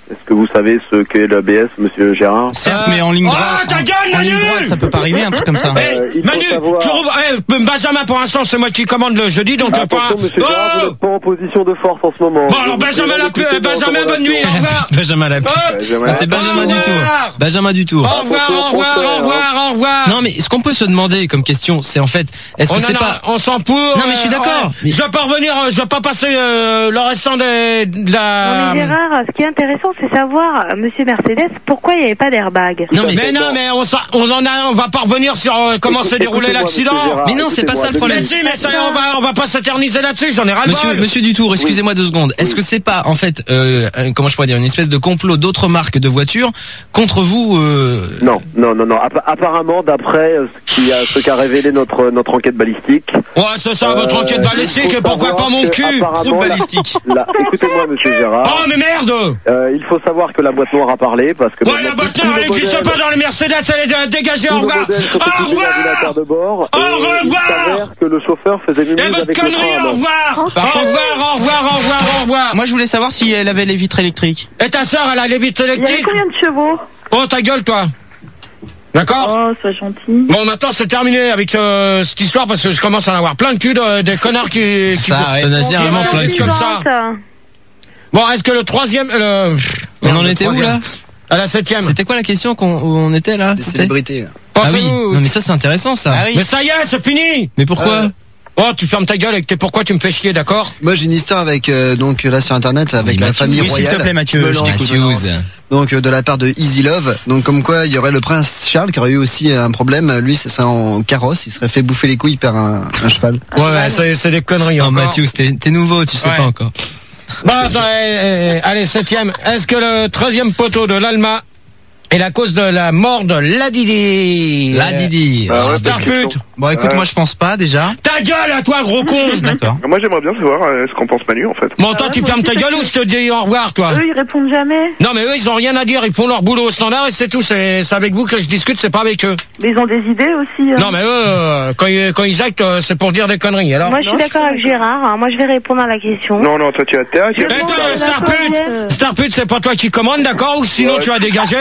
Est-ce que vous savez ce qu'est l'A B S, monsieur Gérard? Certes, mais en ligne droite. Oh, ta gueule, en, en ligne Manu droite, ça peut pas arriver, un truc comme ça. Eh, il faut Manu, savoir- tu rouvres, eh, Benjamin, pour l'instant, c'est moi qui commande le jeudi, donc je Attention, pas. monsieur Gérard, vous Oh n'êtes pas en position de force en ce moment. Bon, alors, Benjamin, la pu- Benjamin, bonne nuit, au revoir. Benjamin la Oh, Benjamin, C'est Benjamin Au du Tour. revoir. Benjamin du Tour. Au revoir, au revoir, au revoir, au revoir. Non mais ce qu'on peut se demander comme question, c'est en fait, est-ce On que en c'est a- pas on s'en pour. Non, mais je suis d'accord. Mais... Je vais pas revenir, euh, je vais pas passer euh, le restant de, de la. Non, mais Gérard, ce qui est intéressant, c'est savoir, euh, monsieur Mercedes, pourquoi il n'y avait pas d'airbag. Non mais, Mais non, mais on, s'en- on en a, on va pas revenir sur euh, comment s'est déroulé Écoutez-moi, l'accident. monsieur Gérard, Mais non, c'est pas ça le écoutez-moi, problème. Mais si, mais ça, on va, on va pas s'éterniser là-dessus. J'en ai ras le Monsieur, bol. Monsieur Dutour, excusez-moi deux secondes. Est-ce que c'est pas en fait, euh, un- comment je pourrais dire, une espèce de complot d'autres marques de voitures contre vous euh... Non, non, non, non. Appa- apparemment, d'après euh, ce qui a- ce qu'a révélé notre notre enquête balistique. Ouais, c'est ça, votre euh, enquête balistique. il faut Pourquoi savoir pas mon que, cul? apparemment, Trou de la- balistique. la- Écoutez-moi, monsieur Gérard. Oh, mais merde! Euh, il faut savoir que la boîte noire a parlé parce que. Ouais, la boîte noire, elle n'existe pas dans les Mercedes, elle est euh, dégagée. Au revoir. Au revoir. De bord, Au et revoir. Il s'avère que le chauffeur faisait Et mumuse votre avec le connerie, frein à au main. revoir. Au revoir, au revoir, au revoir, au revoir. Moi, je voulais savoir si elle avait les vitres électriques. Et ta sœur, elle a les vitres Il y avait électriques? combien de chevaux? Oh, ta gueule, toi. D'accord? Oh, sois gentil. Bon, maintenant, c'est terminé avec euh, cette histoire parce que je commence à en avoir plein de cul de, des connards qui, qui, Ça, ouais. T'en as qui généralement plein de réagissent cul. comme ça. Suivante. Bon, est-ce que le troisième, le... On en le était où troisième. là? À la septième. C'était quoi la question qu'on où on était là? Des C'était célébrités, là. Ah oui. Pensez-vous. Non mais ça c'est intéressant ça. Ah oui. Mais ça y est, c'est fini. Mais pourquoi? Euh, Oh, tu fermes ta gueule avec tes pourquoi tu me fais chier, d'accord? Moi, j'ai une histoire avec, euh, donc, là, sur Internet, avec Oui, la Mathieu. famille Oui, s'il royale. te plaît, Mathieu, Je me je lance, t'écoute. je me lance. Donc, euh, de la part de Easy Love. Donc, comme quoi, il y aurait le prince Charles qui aurait eu aussi un problème. Lui, c'est ça en carrosse. Il serait fait bouffer les couilles par un, un cheval. Ouais, ouais, c'est, c'est des conneries Non encore. Mathieu, t'es t'es nouveau, tu sais Ouais. pas encore. Bon, attends, eh, eh, allez, septième. Est-ce que le treizième poteau de l'Alma est la cause de la mort de la Didi? La Didi. Ah ouais, Star bonne question. pute. Bon, écoute, Ouais. moi, je pense pas déjà. Ta gueule à toi, gros con. D'accord. Moi, j'aimerais bien savoir euh, ce qu'en pense Manu, en fait. Bon, toi, Ah ouais, tu moi fermes aussi, ta gueule parce ou je te dis au revoir, toi? Eux, ils répondent jamais. Non, mais eux, ils ont rien à dire. Ils font leur boulot au standard et c'est tout. C'est, c'est avec vous que je discute, c'est pas avec eux. Mais ils ont des idées aussi. hein. Non, mais eux, euh, quand ils, quand ils actent, euh, c'est pour dire des conneries, alors. Moi, je suis d'accord avec Gérard. hein. Moi, je vais répondre à la question. Non, non, toi, tu as terre. Je Eh, pense toi, que la Star pute, troisième- Star pute, c'est pas toi qui commande, d'accord? Ou sinon, Ouais. tu as dégagé?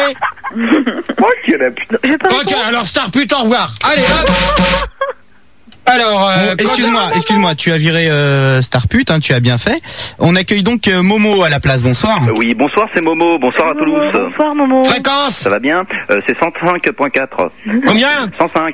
Moi qui en a plus. Je vais pas Ok, répondre. alors Star pute, au revoir. Allez, hop. Alors, euh, Bon, excuse-moi, excuse-moi, tu as viré euh, Starpute, hein, tu as bien fait. On accueille donc euh, Momo à la place. Bonsoir. Oui, bonsoir, c'est Momo. Bonsoir à Toulouse. Bonsoir, Momo. fréquence. Ça va bien euh, C'est cent cinq point quatre. Combien? cent cinq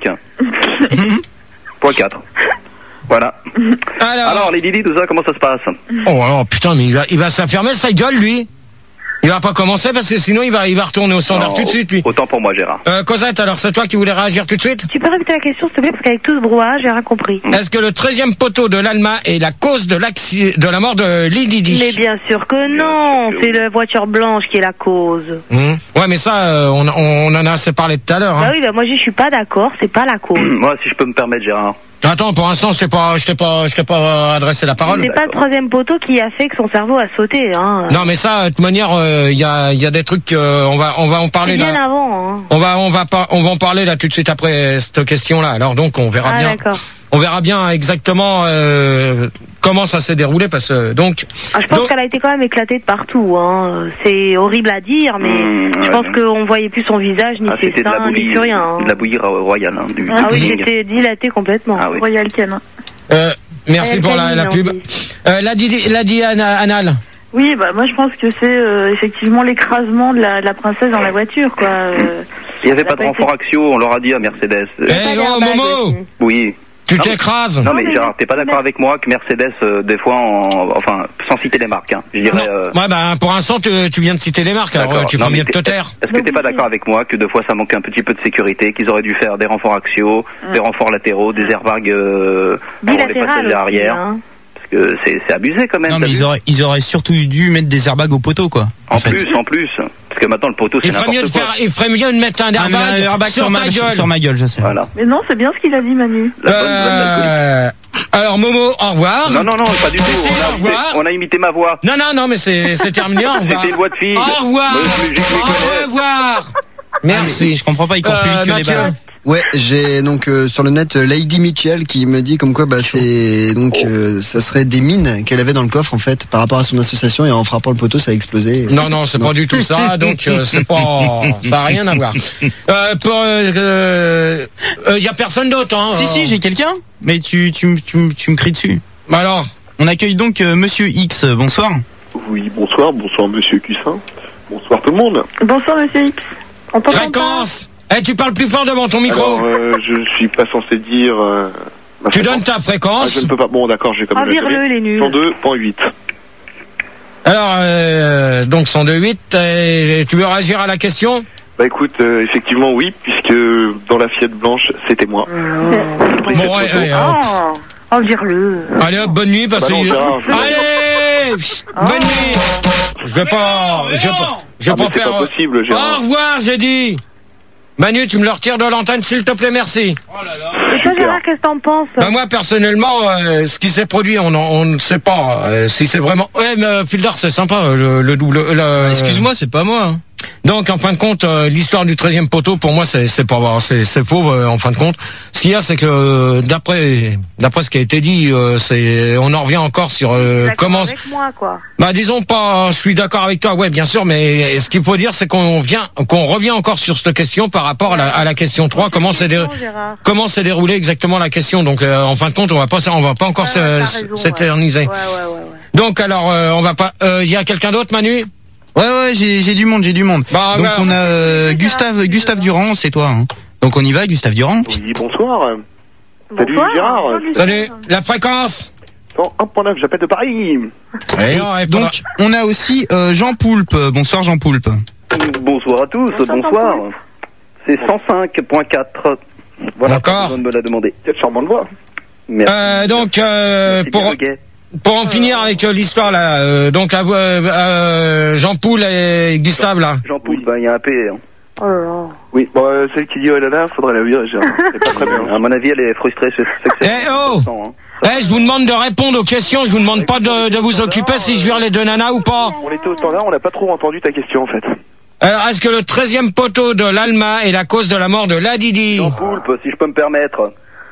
point quatre. Voilà. Alors. Alors, les Didi, tout ça, comment ça se passe? Oh, alors, putain, mais il va, il va s'affirmer sa gueule, lui. Il va pas commencer parce que sinon il va, il va retourner au standard Non, tout de suite, lui. Autant pour moi, Gérard. Euh, Cosette, alors c'est toi qui voulais réagir tout de suite? Tu peux répéter la question, s'il te plaît, parce qu'avec tout ce brouhaha, j'ai rien compris. Est-ce que le treizième poteau de l'Alma est la cause de l'accident, de la mort de Lil Didi? Mais bien sûr que non, c'est la voiture blanche qui est la cause. Mmh. Ouais, mais ça, euh, on, on en a assez parlé tout à l'heure. Bah Hein. oui, bah moi je suis pas d'accord, c'est pas la cause. Moi, si je peux me permettre, Gérard. Attends, pour l'instant, je t'ai pas, je t'ai pas, je t'ai pas adressé la parole. C'est pas le troisième poteau qui a fait que son cerveau a sauté, hein. Non, mais ça, de toute manière, il y a, il y a des trucs, euh, on va, on va en parler Bien là. avant, hein. On va, on va pas, on va en parler là tout de suite après cette question-là. Alors donc, on verra Ah bien. d'accord. On verra bien exactement euh, comment ça s'est déroulé parce que donc. Ah, je pense donc- qu'elle a été quand même éclatée de partout, hein. C'est horrible à dire, mais Mmh, je ouais, pense ouais. qu'on voyait plus son visage, ni Ah, ses c'était de la seins, ni bouillie, plus rien. hein. de la bouillie ro- royale, hein, du, Ah du oui, pudding. j'étais dilatée complètement. Ah oui. Royal Canin. Euh, merci Elle pour la, famille, la on pub. dit. Euh, la dit, la dit Ana- Anal. Oui, bah moi je pense que c'est euh, effectivement l'écrasement de la, de la princesse dans la voiture, quoi. Euh, Il n'y avait elle pas a de pas renfort axiaux, on leur a dit à Mercedes. Eh oh Momo, Oui. tu Non, mais- t'écrases. Non mais mais Gérard, t'es pas d'accord mais- avec moi que Mercedes, euh, des fois, en, enfin, sans citer les marques, hein, je dirais... euh, Ouais, bah pour l'instant, tu, tu viens de citer les marques, alors d'accord. euh, tu Non, ferais mais mieux de te t'es- taire. Est-ce que t'es pas d'accord avec moi que deux fois ça manque un petit peu de sécurité, qu'ils auraient dû faire des renforts axiaux, des renforts latéraux, des airbags euh, pour les Bilatéral passagers aussi, arrière? hein. Parce que c'est c'est abusé quand même. Non, t'as mais vu ils auraient, ils auraient surtout dû mettre des airbags au poteau, quoi. En fait. plus, en plus. Parce que maintenant le poteau c'est Il ferait mieux de n'importe quoi. faire, il ferait mieux de mettre un Ah, mais airbag, un airbag sur, sur, ma, ta gueule. sur ma gueule, je sais. Voilà. Mais non, c'est bien ce qu'il a dit, Manu. La bonne, bonne alcoolique. Euh, alors Momo, au revoir. Non, non, non, pas du tout. Si, si, on, a au revoir. imité, on a imité ma voix. Non, non, non, mais c'est, c'est terminé. Au revoir. C'était une voix de fille. Au revoir. Moi, je- je- je m'y connais. Au revoir. Ah, Merci. mais je comprends pas, ils courent plus Euh, vite que les Mathieu. balles. Ouais, j'ai donc euh, sur le net euh, Lady Mitchell qui me dit comme quoi bah c'est donc euh, ça serait des mines qu'elle avait dans le coffre en fait par rapport à son association et en frappant le poteau ça a explosé. Non non, c'est pas du tout ça, donc euh, c'est pas ça a rien à voir. Euh, pour euh, euh, euh, y a personne d'autre hein. Si euh... si, j'ai quelqu'un, mais tu tu tu tu me cries dessus. Bah alors, on accueille donc euh, monsieur X. Bonsoir. Oui, bonsoir, bonsoir monsieur Cussin. Bonsoir tout le monde. Bonsoir monsieur X. On t'entend fréquence. Eh, tu parles plus fort devant ton micro. Alors, euh, je suis pas censé dire. Euh, ma tu fréquence. donnes ta fréquence. Ah, je ne peux pas. Bon, d'accord, j'ai comme Ah, vire-le, les nuls. cent deux virgule huit. Alors, euh, donc cent deux virgule huit, euh, tu veux réagir à la question? Bah écoute, euh, effectivement oui, puisque dans la Fiat blanche, c'était moi. Bon, ouais, ouais, Oh, oh vire-le. allez hop, bonne nuit, parce Bah non, que... Gérard, je- Allez psst, bonne nuit. Je vais pas... Je vais pas, je vais Ah, mais pas c'est faire... pas possible, Au Gérard. revoir, j'ai dit. Manu, tu me le retires de l'antenne, s'il te plaît, merci. Et toi, Gérard, qu'est-ce que t'en penses? Bah moi, personnellement, euh, ce qui s'est produit, on en- on ne sait pas euh, si c'est vraiment... Ouais, mais euh, Filder, c'est sympa, euh, le, le double... le- Excuse-moi, c'est pas moi. Hein. Donc, en fin de compte, euh, l'histoire du treizième poteau, pour moi, c'est c'est pas vrai, c'est c'est faux. euh, en fin de compte, ce qu'il y a, c'est que euh, d'après d'après ce qui a été dit, euh, c'est on en revient encore sur euh, D'accord comment. avec moi, quoi. Bah, disons pas, je suis d'accord avec toi, ouais, bien sûr, mais ce qu'il faut dire, c'est qu'on vient, qu'on revient encore sur cette question par rapport à la, à la question trois. Comment s'est dé- Gérard. comment s'est déroulée exactement la question. Donc, euh, en fin de compte, on va pas, on va pas encore Ouais, se- ouais, t'as raison, s'éterniser. Ouais, ouais, ouais, ouais. Donc, alors, euh, on va pas. Il y a quelqu'un d'autre, Manu? Ouais ouais, j'ai j'ai du monde, j'ai du monde. Bah, donc bah, on a euh, Gustave Gustave Durand, c'est toi. Hein. Donc on y va, Gustave Durand. Oui, bonsoir. Salut Bonsoir. Gérard. Salut, la fréquence. cent un virgule neuf, j'appelle de Paris. Et Et non, et donc on a aussi euh, Jean Poulpe. Bonsoir Jean Poulpe. Bonsoir à tous, Bonsoir, bonsoir. C'est cent cinq virgule quatre. Voilà, D'accord. personne me l'a demandé. Quelle charmante voix. Merci. Euh, donc, euh, Merci pour, bien, le gay. pour en finir avec euh, l'histoire là, euh, donc à, euh, euh, Jean Poul et Gustave là. Jean Poul, ben, il y a un P. Hein. Oh là là. Oui, bon, euh, celle qui dit oh là là, faudrait la virer, Gérard. C'est pas très bien. À mon avis, elle est frustrée. C'est, c'est, Eh c'est, oh hein. Eh, je vous demande de répondre aux questions, je vous demande pas de, de vous occuper si je vire les deux nanas ou pas. On était au standard, on n'a pas trop entendu ta question en fait. Alors, est-ce que le treizième poteau de l'Alma est la cause de la mort de Ladidi? Jean Poulpe, si je peux me permettre.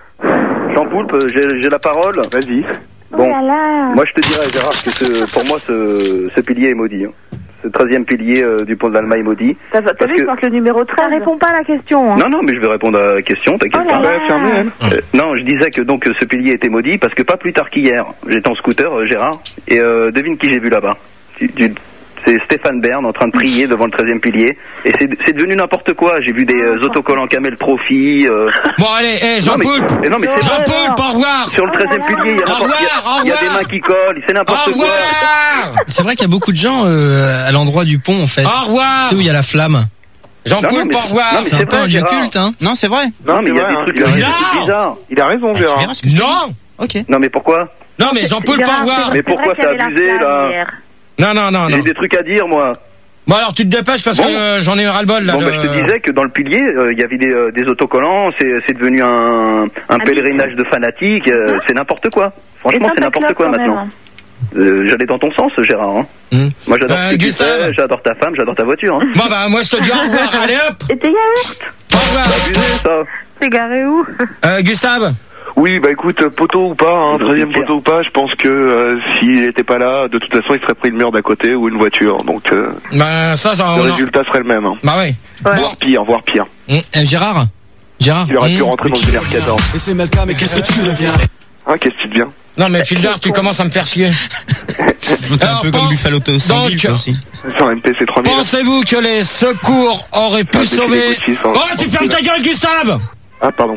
Jean Poulpe, j'ai, j'ai la parole. Vas-y. Bon, Oh là là. moi je te dirais, Gérard, que ce, pour moi, ce, ce pilier est maudit. Hein. Ce treizième pilier euh, du pont de l'Alma est maudit. T'as t'as Parce vu, que- je marque le numéro treize. Ça répond pas à la question. Hein. Non, non, mais je vais répondre à la question, t'inquiète Oh là pas. là. Ouais, fermé, elle. Euh, non, je disais que donc euh, ce pilier était maudit parce que pas plus tard qu'hier, j'étais en scooter, euh, Gérard, et euh, devine qui j'ai vu là-bas. Tu- tu- C'est Stéphane Bern en train de prier devant le treizième pilier, et c'est c'est devenu n'importe quoi. J'ai vu des euh, autocollants Camel Trophy. Euh... Bon, allez, eh, Jean Non, mais- Poulpe mais non, mais c'est Jean vrai. Poulpe, au revoir Sur le treizième pilier, il y a, Au n'importe- il y a- revoir, au il y a des revoir. mains qui collent, c'est Au n'importe quoi. revoir C'est vrai qu'il y a beaucoup de gens euh, à l'endroit du pont en fait. Au revoir Tu sais où il y a la flamme. Jean Non, non, Poulpe, mais- au revoir non, mais C'est un c'est peu vrai, un lieu Gérard. culte, hein. Non, c'est vrai. Non, mais il y a c'est des vrai, trucs, hein, il y a des il a trucs raison. bizarres. Il a raison, Tu Gérard. verras ce que je te dis. Non Ok. Non, mais pourquoi? Non, mais Jean Poulpe, au Gérard, revoir c'est Mais vrai pourquoi qu'il y avait c'est la abusé, flamme là hier. Non, non, non, J'ai non. des trucs à dire, moi. Bon, alors tu te dépêches parce Bon. que euh, j'en ai ras-le-bol là. Bon, de- bah, je te disais que dans le pilier, euh, il y avait des, euh, des autocollants, c'est, c'est devenu un, un pèlerinage de fanatiques, euh, c'est n'importe quoi. Franchement, c'est n'importe quoi maintenant. Euh, j'allais dans ton sens, Gérard. Hein. Hum. Moi, j'adore Euh, ce que tu Gustave fais, j'adore ta femme, j'adore ta voiture. Hein. Bon, bah, moi je te dis au revoir, allez hop Et tes yaourts. Au revoir C'est abusé, ça. C'est garé où? euh, Gustave Oui, bah écoute, poteau ou pas, hein, treizième poteau ou pas, je pense que euh, s'il était pas là, de toute façon, il serait pris le mur d'à côté ou une voiture. Donc, euh, Bah, ça, ça... le on en- résultat serait le même. Hein. Bah ouais. Voire pire, voire pire. Hum, eh, Gérard Gérard Il aurait pu Mmh. rentrer dans une R quatorze. Et c'est Malka, mais qu'est-ce que tu deviens? Hein, qu'est-ce que tu deviens? Non, mais Filder, tu commences à me faire chier. T'es un Alors, peu pen- comme Buffalo sans donc, toi aussi. C'est un M P C trois mille. Pensez-vous que les secours auraient pu Ah, c'est sauver... les Gucci, ça. Oh, tu fermes ta gueule, Gustave Ah, pardon.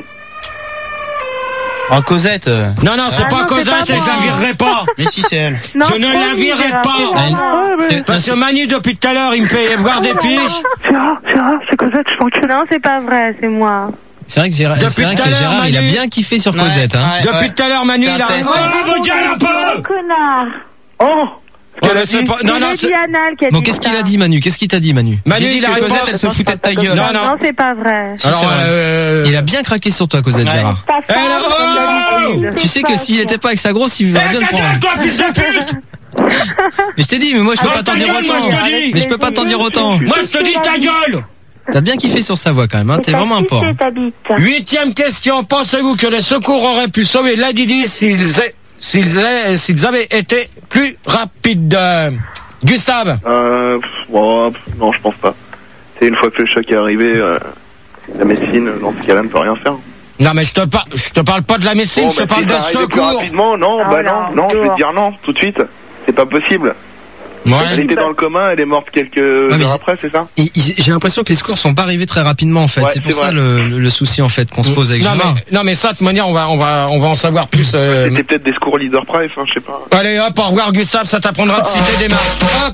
Oh, Cosette. euh. Non, non, c'est Ah pas non, c'est Cosette pas et je la moi. virerai pas. Mais si, c'est elle. Non, Je ne c'est la lui, virerai Gérard, pas. c'est moi. C'est- Parce que Manu, depuis tout à l'heure, il me fait voir des piches. Gérard, Gérard, c'est Cosette, je t'encule. Non, c'est pas vrai, c'est moi. C'est vrai que Gérard, Depuis c'est vrai tout que à l'heure, Gérard il a Manu. bien kiffé sur Ouais, Cosette. Hein. ouais, Depuis ouais. tout à l'heure, Manu, C'est il un a... test. Oh, vos gueules un peu Connard. Oh Ouais, mais c'est pas- Non, non, C'est c'est... Diana qui a Bon, dit qu'est-ce qu'il ça. a dit Manu Qu'est-ce qu'il t'a dit Manu Manu, J'ai dit il que arrive Cosette, pas. elle se foutait de ta gueule. Non, non. Non, c'est pas vrai. Si, Alors, c'est vrai. euh... Il a bien craqué sur toi Cosette Ouais. Gérard. Ta Eh, femme, oh elle a dit- Tu sais que s'il était pas avec sa grosse, il va Eh, bien te ta prendre. gueule, toi, fils de pute Mais je t'ai dit, mais moi je peux Ah, pas t'en ta dire gueule, moi, autant. je te dis. Mais je peux pas t'en dire autant. Moi, je te dis ta gueule T'as bien kiffé sur sa voix quand même, hein. T'es vraiment un porc. Huitième question. Pensez-vous que les secours auraient pu sauver Ladidi s'ils s'ils s'ils avaient été plus rapides? Gustave. Euh, bon, non, je pense pas. C'est une fois que le choc est arrivé, euh, la médecine, dans ce cas-là, ne peut rien faire. Non, mais je te parle, je te parle pas de la médecine, bon, je te bah, parle si de secours. Rapidement, non, Ah, bah là, non, non, je vais dehors. te dire non, tout de suite. C'est pas possible. Ouais. Elle était dans le coma, elle est morte quelques mais heures après, c'est ça? Il- il- J'ai l'impression que les secours sont pas arrivés très rapidement en fait. Ouais, c'est pour c'est ça vrai. le, le, le souci en fait qu'on se pose avec non, Gérard. mais, non, mais ça, de toute manière, on va, on va, on va en savoir plus. Euh... C'était peut-être des secours leader price, hein, je sais pas. Allez, hop, au revoir, Gustave, ça t'apprendra de citer des marques. Hop.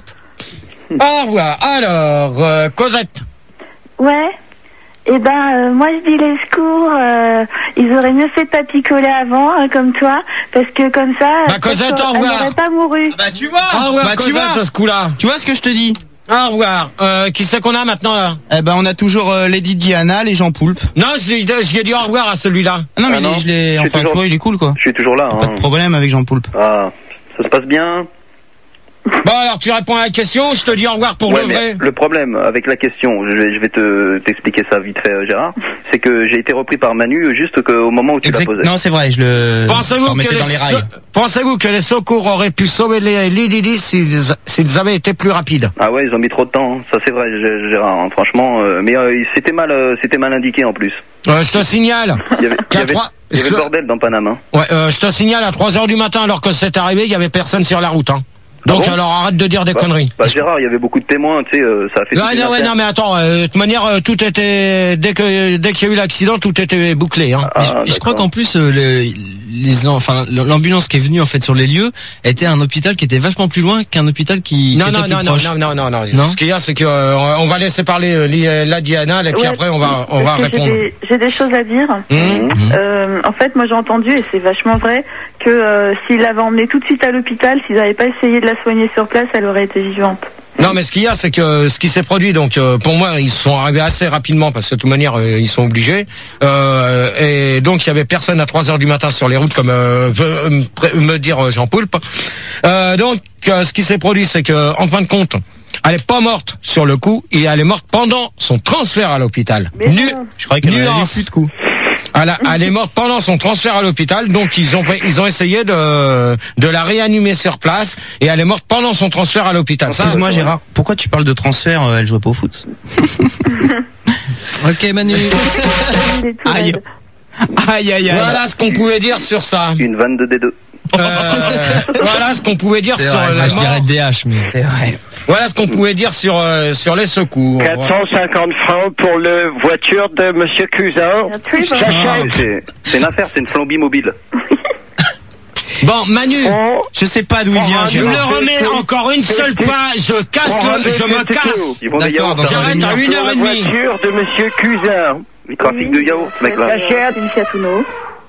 Au revoir. Alors, euh, Cosette. Ouais. Eh ben, euh, moi je dis les secours, euh, ils auraient mieux fait de pas picoler avant, hein, comme toi, parce que comme ça, Bah, Cosette, au elle revoir. n'aurait pas mouru. Bah tu vois. Au revoir, Bah, tu Cosette, vois. à ce coup-là. Tu vois ce que je te dis? Au revoir. Euh, qui c'est qu'on a maintenant, là? Eh ben on a toujours euh, Lady Diana, les Jean Poulpe. Non, je lui je lui ai dit au revoir à celui-là. Ah non mais Ah les- non, je l'ai, je suis enfin tu toujours- vois il est cool quoi. Je suis toujours là. Pas Hein. de problème avec Jean Poulpe. Ah, ça se passe bien. Bon, alors, tu réponds à la question, je te dis au revoir pour Ouais, de mais vrai. le problème avec la question, je vais, je vais te t'expliquer ça vite fait, euh, Gérard, c'est que j'ai été repris par Manu juste qu'au moment où tu l'as Exact- posé. Non c'est vrai, je le. je Pensez-vous le que, remettais les dans les rails. se- pensez-vous que les secours auraient pu sauver les Lididi s'ils, s'ils avaient été plus rapides? Ah ouais, ils ont mis trop de temps. hein. Ça c'est vrai, G- Gérard. hein, franchement, euh, mais euh, c'était mal, euh, c'était mal indiqué en plus. Euh, je te signale. Il y avait, il y qu'à avait, trois- il y avait je- le bordel dans Panama. hein. Ouais, euh, je te signale à trois heures du matin, alors que c'est arrivé, il y avait personne sur la route, hein. Donc, Ah bon alors, arrête de dire des Bah, conneries. Bah, Gérard, il y avait beaucoup de témoins, tu sais, euh, ça a fait. Ouais, toute une non, ouais, affaire. non, mais attends, euh, de toute manière, euh, tout était, dès que, dès qu'il y a eu l'accident, tout était bouclé, hein. Ah, Et je, et je crois d'accord. qu'en plus euh, le- les en- enfin l'ambulance qui est venue en fait sur les lieux était un hôpital qui était vachement plus loin qu'un hôpital qui, Non, qui non, était non, plus non, proche. non, non, non, non, Non. Ce qu'il y a, c'est que, euh, on va laisser parler euh, li- la Diana, et puis Ouais, après, on va, on va parce que j'ai répondre. des- J'ai des choses à dire. Hum Euh, en fait, moi j'ai entendu, et c'est vachement vrai, que euh, s'ils l'avaient emmenée tout de suite à l'hôpital, s'ils n'avaient pas essayé de la soigner sur place, elle aurait été vivante. Non, mais ce qu'il y a, c'est que ce qui s'est produit, donc euh, pour moi, ils sont arrivés assez rapidement parce que de toute manière, euh, ils sont obligés. Euh, et donc, il y avait personne à trois heures du matin sur les routes, comme euh, veut me pré- me dire euh, Jean Poulpe. Euh, donc, euh, ce qui s'est produit, c'est que en fin de compte, elle est pas morte sur le coup, et elle est morte pendant son transfert à l'hôpital. Nu- Je croyais qu'elle avait nuance. plus de coups. Elle, a- elle est morte pendant son transfert à l'hôpital, donc ils ont ils ont essayé de de la réanimer sur place, et elle est morte pendant son transfert à l'hôpital. Ça, Excuse-moi Gérard, pourquoi tu parles de transfert? euh, Elle jouait pas au foot. Ok Manu. Il est tout Aïe. raide. Aïe aïe aïe. voilà ce qu'on pouvait dire sur ça. Une vanne de D deux. Euh, voilà ce qu'on pouvait dire C'est sur vrai, la moi, je mort. dirais D H mais. C'est vrai. Voilà ce qu'on pouvait dire sur euh, sur les secours. quatre cent cinquante francs pour la voiture de Monsieur Cousin. Un truc, hein. Ah, c'est c'est une affaire, c'est une flambie mobile. Bon, Manu, Je sais pas d'où il vient. je me Gérard. le remets encore une seule fois, je casse le, je me casse. Ils vont des D'accord, yaourts. dans hein. un J'arrête à une heure et La demie. voiture de Monsieur Cousin. Ils trafiquent de yaourts, ce mec-là. C'est une Fiat Uno.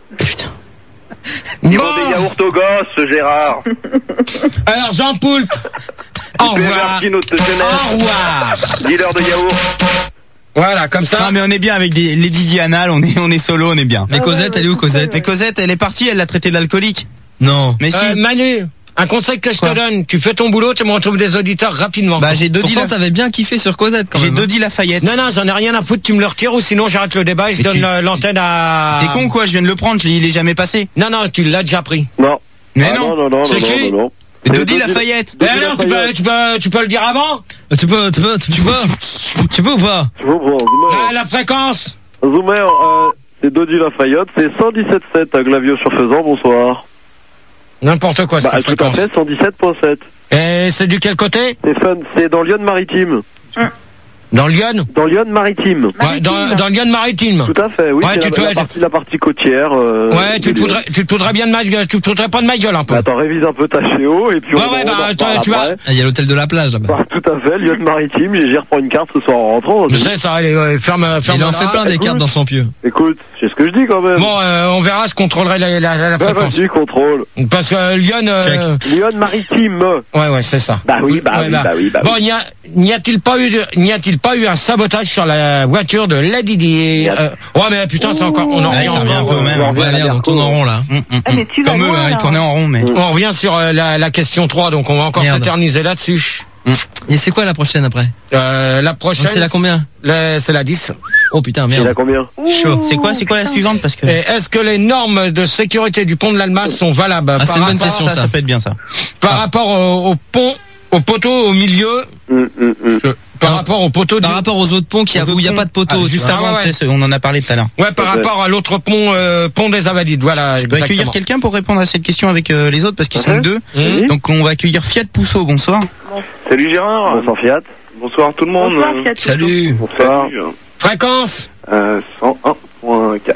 Ils Bon, vendent des yaourts aux gosses, ce Gérard. alors Jean Poulpe, au P M revoir, Martino de au jeunesse, revoir. dealer de yaourts. Voilà, comme ça. Non mais on est bien avec des Lady Diana, on est on est solo, on est bien. Mais Cosette, elle est où Cosette? Mais Cosette, elle est partie, elle l'a traité d'alcoolique. Non. Mais si. Euh, Manu, un conseil que je Quoi te donne, tu fais ton boulot, tu me retrouves des auditeurs rapidement. Bah j'ai Dodi Pourtant la... t'avais bien kiffé sur Cosette quand j'ai même. hein. Dodi Lafayette. Non, non, j'en ai rien à foutre, tu me le retires ou sinon j'arrête le débat et je Mais donne tu- la- l'antenne à... T'es con quoi, je viens de le prendre, je l'ai- il est jamais passé. Non, non, tu l'as déjà pris. Non. Mais Ah, non. non, non, non, C'est non, qui non, non. Mais C'est Dodi Dodi- Lafayette. Eh non, tu peux, tu peux, tu peux le dire avant? Tu peux, tu peux, tu peux, tu peux ou pas? Je vous prends, Zoomer. La, la fréquence. Zoomer, euh, c'est Dodi Lafayette, c'est cent dix-sept virgule sept à Glavio-sur-Faisan, bonsoir. N'importe quoi, cette Bah, tout à fréquence. fait, cent dix-sept virgule sept. Et c'est du quel côté? C'est fun, c'est dans Lyon-Maritime. Dans Lyon? Dans Lyon-Maritime. Ouais, dans, dans Lyon maritime. Tout à fait, oui. Ouais, c'est tu te la, la, fais- partie, la partie côtière. Euh, Ouais, tu de te Lyon. foutrais, tu te foutrais bien de ma gueule, tu te foutrais pas de ma gueule un peu. Bah, attends, révise un peu ta chéo et puis Ouais, on, ouais, on bah, en reparle toi, tu vas- après. Ah, il y a l'hôtel de la plage là-bas. Bah, tout à fait, Lyon-Maritime, j'ai j'y reprends une carte ce soir en rentrant. Je sais ça, allez, ouais, ferme, ferme. Il en fait plein des cartes dans son pieu. Écoute, c'est ce que je dis quand même. Bon, euh, on verra, je contrôlerai la, la, la, la Bah, fréquence. vas-y, contrôle. Parce que euh, Lyon, euh, Lyon-Maritime. ouais, ouais, c'est ça. Bah oui, bah Ouais, oui, bah oui, bah Bon, oui. n'y a, n'y a-t-il pas eu, de- n'y a-t il pas eu un sabotage sur la voiture de Lady Di? Euh, ouais, mais putain, c'est encore, on en Ouais, revient ça revient un encore. peu même. on On revient à la Allez, on tourne en rond là. Hum, hum, Ah, mais tu vas Comme eux, loin, hein, là. ils tournaient en rond, mais. On revient sur euh, la, la question trois, donc on va encore Merde. s'éterniser là-dessus. Et c'est quoi la prochaine après? Euh, la prochaine. C'est la combien? La- C'est la dix. Oh putain, merde. C'est la combien? Chaud. C'est quoi, c'est quoi la suivante parce que. Et est-ce que les normes de sécurité du pont de l'Alma sont valables Ah, par c'est une bonne rapport, question, ça, ça peut être bien ça. par rapport au, au pont, au poteau au milieu, Hum, hum, hum. euh, par rapport au poteau Par du... rapport aux autres ponts qui a, où il n'y a pas de poteau. Ah, tu juste vois. avant, Ah, ouais, tu sais, on en a parlé tout à l'heure. Ouais, par Ouais. rapport à l'autre pont, euh, pont des Invalides. Voilà, Je peux accueillir exactement. quelqu'un pour répondre à cette question avec euh, les autres parce qu'ils sont Ouais. deux. Mmh. Donc on va accueillir Fiat Pousseau. Bonsoir. Salut Gérard. Bonsoir Fiat. Bonsoir tout le monde. Bonsoir, Fiat. Salut. Bonsoir. Fréquence. Euh, cent un virgule quatre.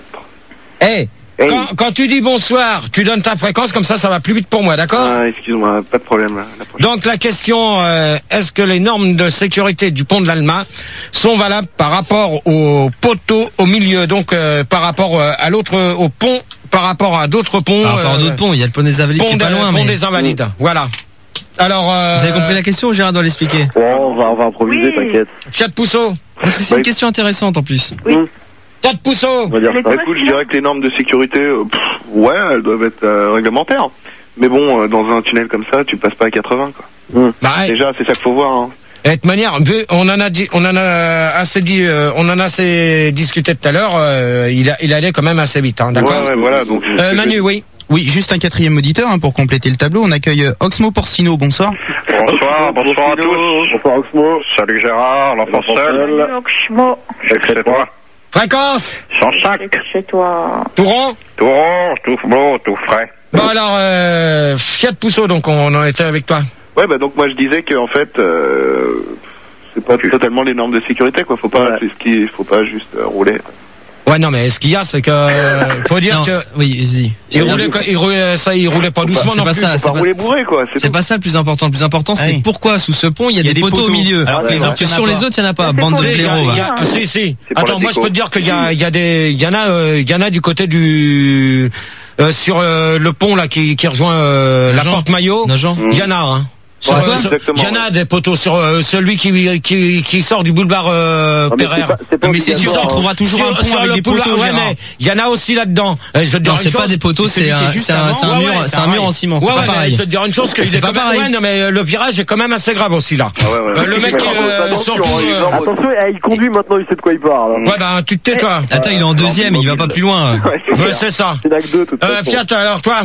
Eh, Hey. quand, quand tu dis bonsoir, tu donnes ta fréquence, comme ça, ça va plus vite pour moi, d'accord? Ah, excuse-moi, pas de problème. Là, la prochaine. Donc la question, euh, est-ce que les normes de sécurité du pont de l'Alma sont valables par rapport au poteau au milieu, donc euh, par rapport euh, à l'autre, au pont, par rapport à d'autres ponts, Par rapport à euh, d'autres ponts, il y a le pont des Invalides qui pont, est pas de- loin. pont mais... des Invalides. Voilà. Alors, euh, Vous avez compris la question ou Gérard doit l'expliquer? Bon, on va, on va improviser, Oui. t'inquiète. Fiat Pousseau. Parce que c'est une question intéressante en plus. Fiat Pousseau. On va dire Les ça. deux- Bah, écoute, je dirais que les normes de sécurité, euh, pff, ouais, elles doivent être euh, réglementaires. Mais bon, euh, dans un tunnel comme ça, tu passes pas à quatre-vingts, quoi. Bah, ouais. Déjà, c'est ça qu'il faut voir. Hein. De toute manière, vu- on en a dit, on en a assez dit, euh, on en a assez discuté tout à l'heure. euh, il, a, il allait quand même assez vite, hein, d'accord. Ouais, ouais, voilà. Donc, Euh, Manu, oui. Oui, juste un quatrième auditeur hein, pour compléter le tableau. On accueille euh, Oxmo Porcino. Bonsoir. Bonsoir, bonsoir à tous. Bonsoir Oxmo. Salut Gérard, l'enfant seul. Oxmo. Chez toi. Fréquence. cent cinq. Chez toi. Touron. Tout rond, tout beau, tout frais. Bon alors, euh, Fiat Pousseau, donc on en était avec toi. Ouais, bah donc moi je disais que en fait, euh, c'est pas totalement les normes de sécurité, quoi. Faut pas, Ouais. c'est ce qui, faut pas juste euh, rouler. Ouais, non, mais ce qu'il y a, c'est que euh, faut dire Non, que oui, vas-y. il roulait, quoi- il roulait, ça, il roulait pas doucement c'est non pas plus. ça, Faut c'est pas pas, rouler bourré, quoi. C'est c'est tout. pas ça le plus important. Le plus important, c'est Ah oui. pourquoi sous ce pont il y a, des, poteaux, au milieu. Alors que les Alors autres, que il y en a sur pas. les autres, il n'y en a pas. C'est Bande pour de les Il y a- blaireaux. il y va. a- ah, si, si. C'est pour Attends, la moi je déco. peux te dire qu'il y a, il y a des, il y en a, euh, il y en a du côté du, euh, sur euh, le pont là qui, qui rejoint euh, la Nogent. porte Maillot. Nogent. Il y en a, hein. Ouais, Sur- ouais, sur- exactement, il y en a ouais. des poteaux sur euh, celui qui, qui qui sort du boulevard euh, Non, mais Pereire. c'est pas- c'est pas Non, mais c'est sûr, obligatoire, tu hein. trouveras toujours un Sur- pont sur avec le des boulevard, poteaux. ouais, Gérard. mais il y en a aussi là-dedans. Euh, Je vais te dire Non, une c'est chose. pas des poteaux, celui c'est qui est un, juste c'est un, avant. c'est un Ouais, mur, ouais, c'est un mur en ciment. C'est Ouais, pas ouais, mais pareil. je vais te dire une chose que C'est il est pas quand même- pareil. ouais, non, mais le virage est quand même assez grave aussi là. Ah ouais, ouais. Euh, le mec, Attention, euh, attention, surtout, il euh, va- Attention, eh, il conduit maintenant, il sait de quoi il parle. hein. Ouais, ben tu te tais toi. Attends, il est en deuxième, il va pas plus loin. Ouais, c'est Ouais, clair. c'est ça. C'est N A C deux, de toute Euh, façon. Fiat, alors toi,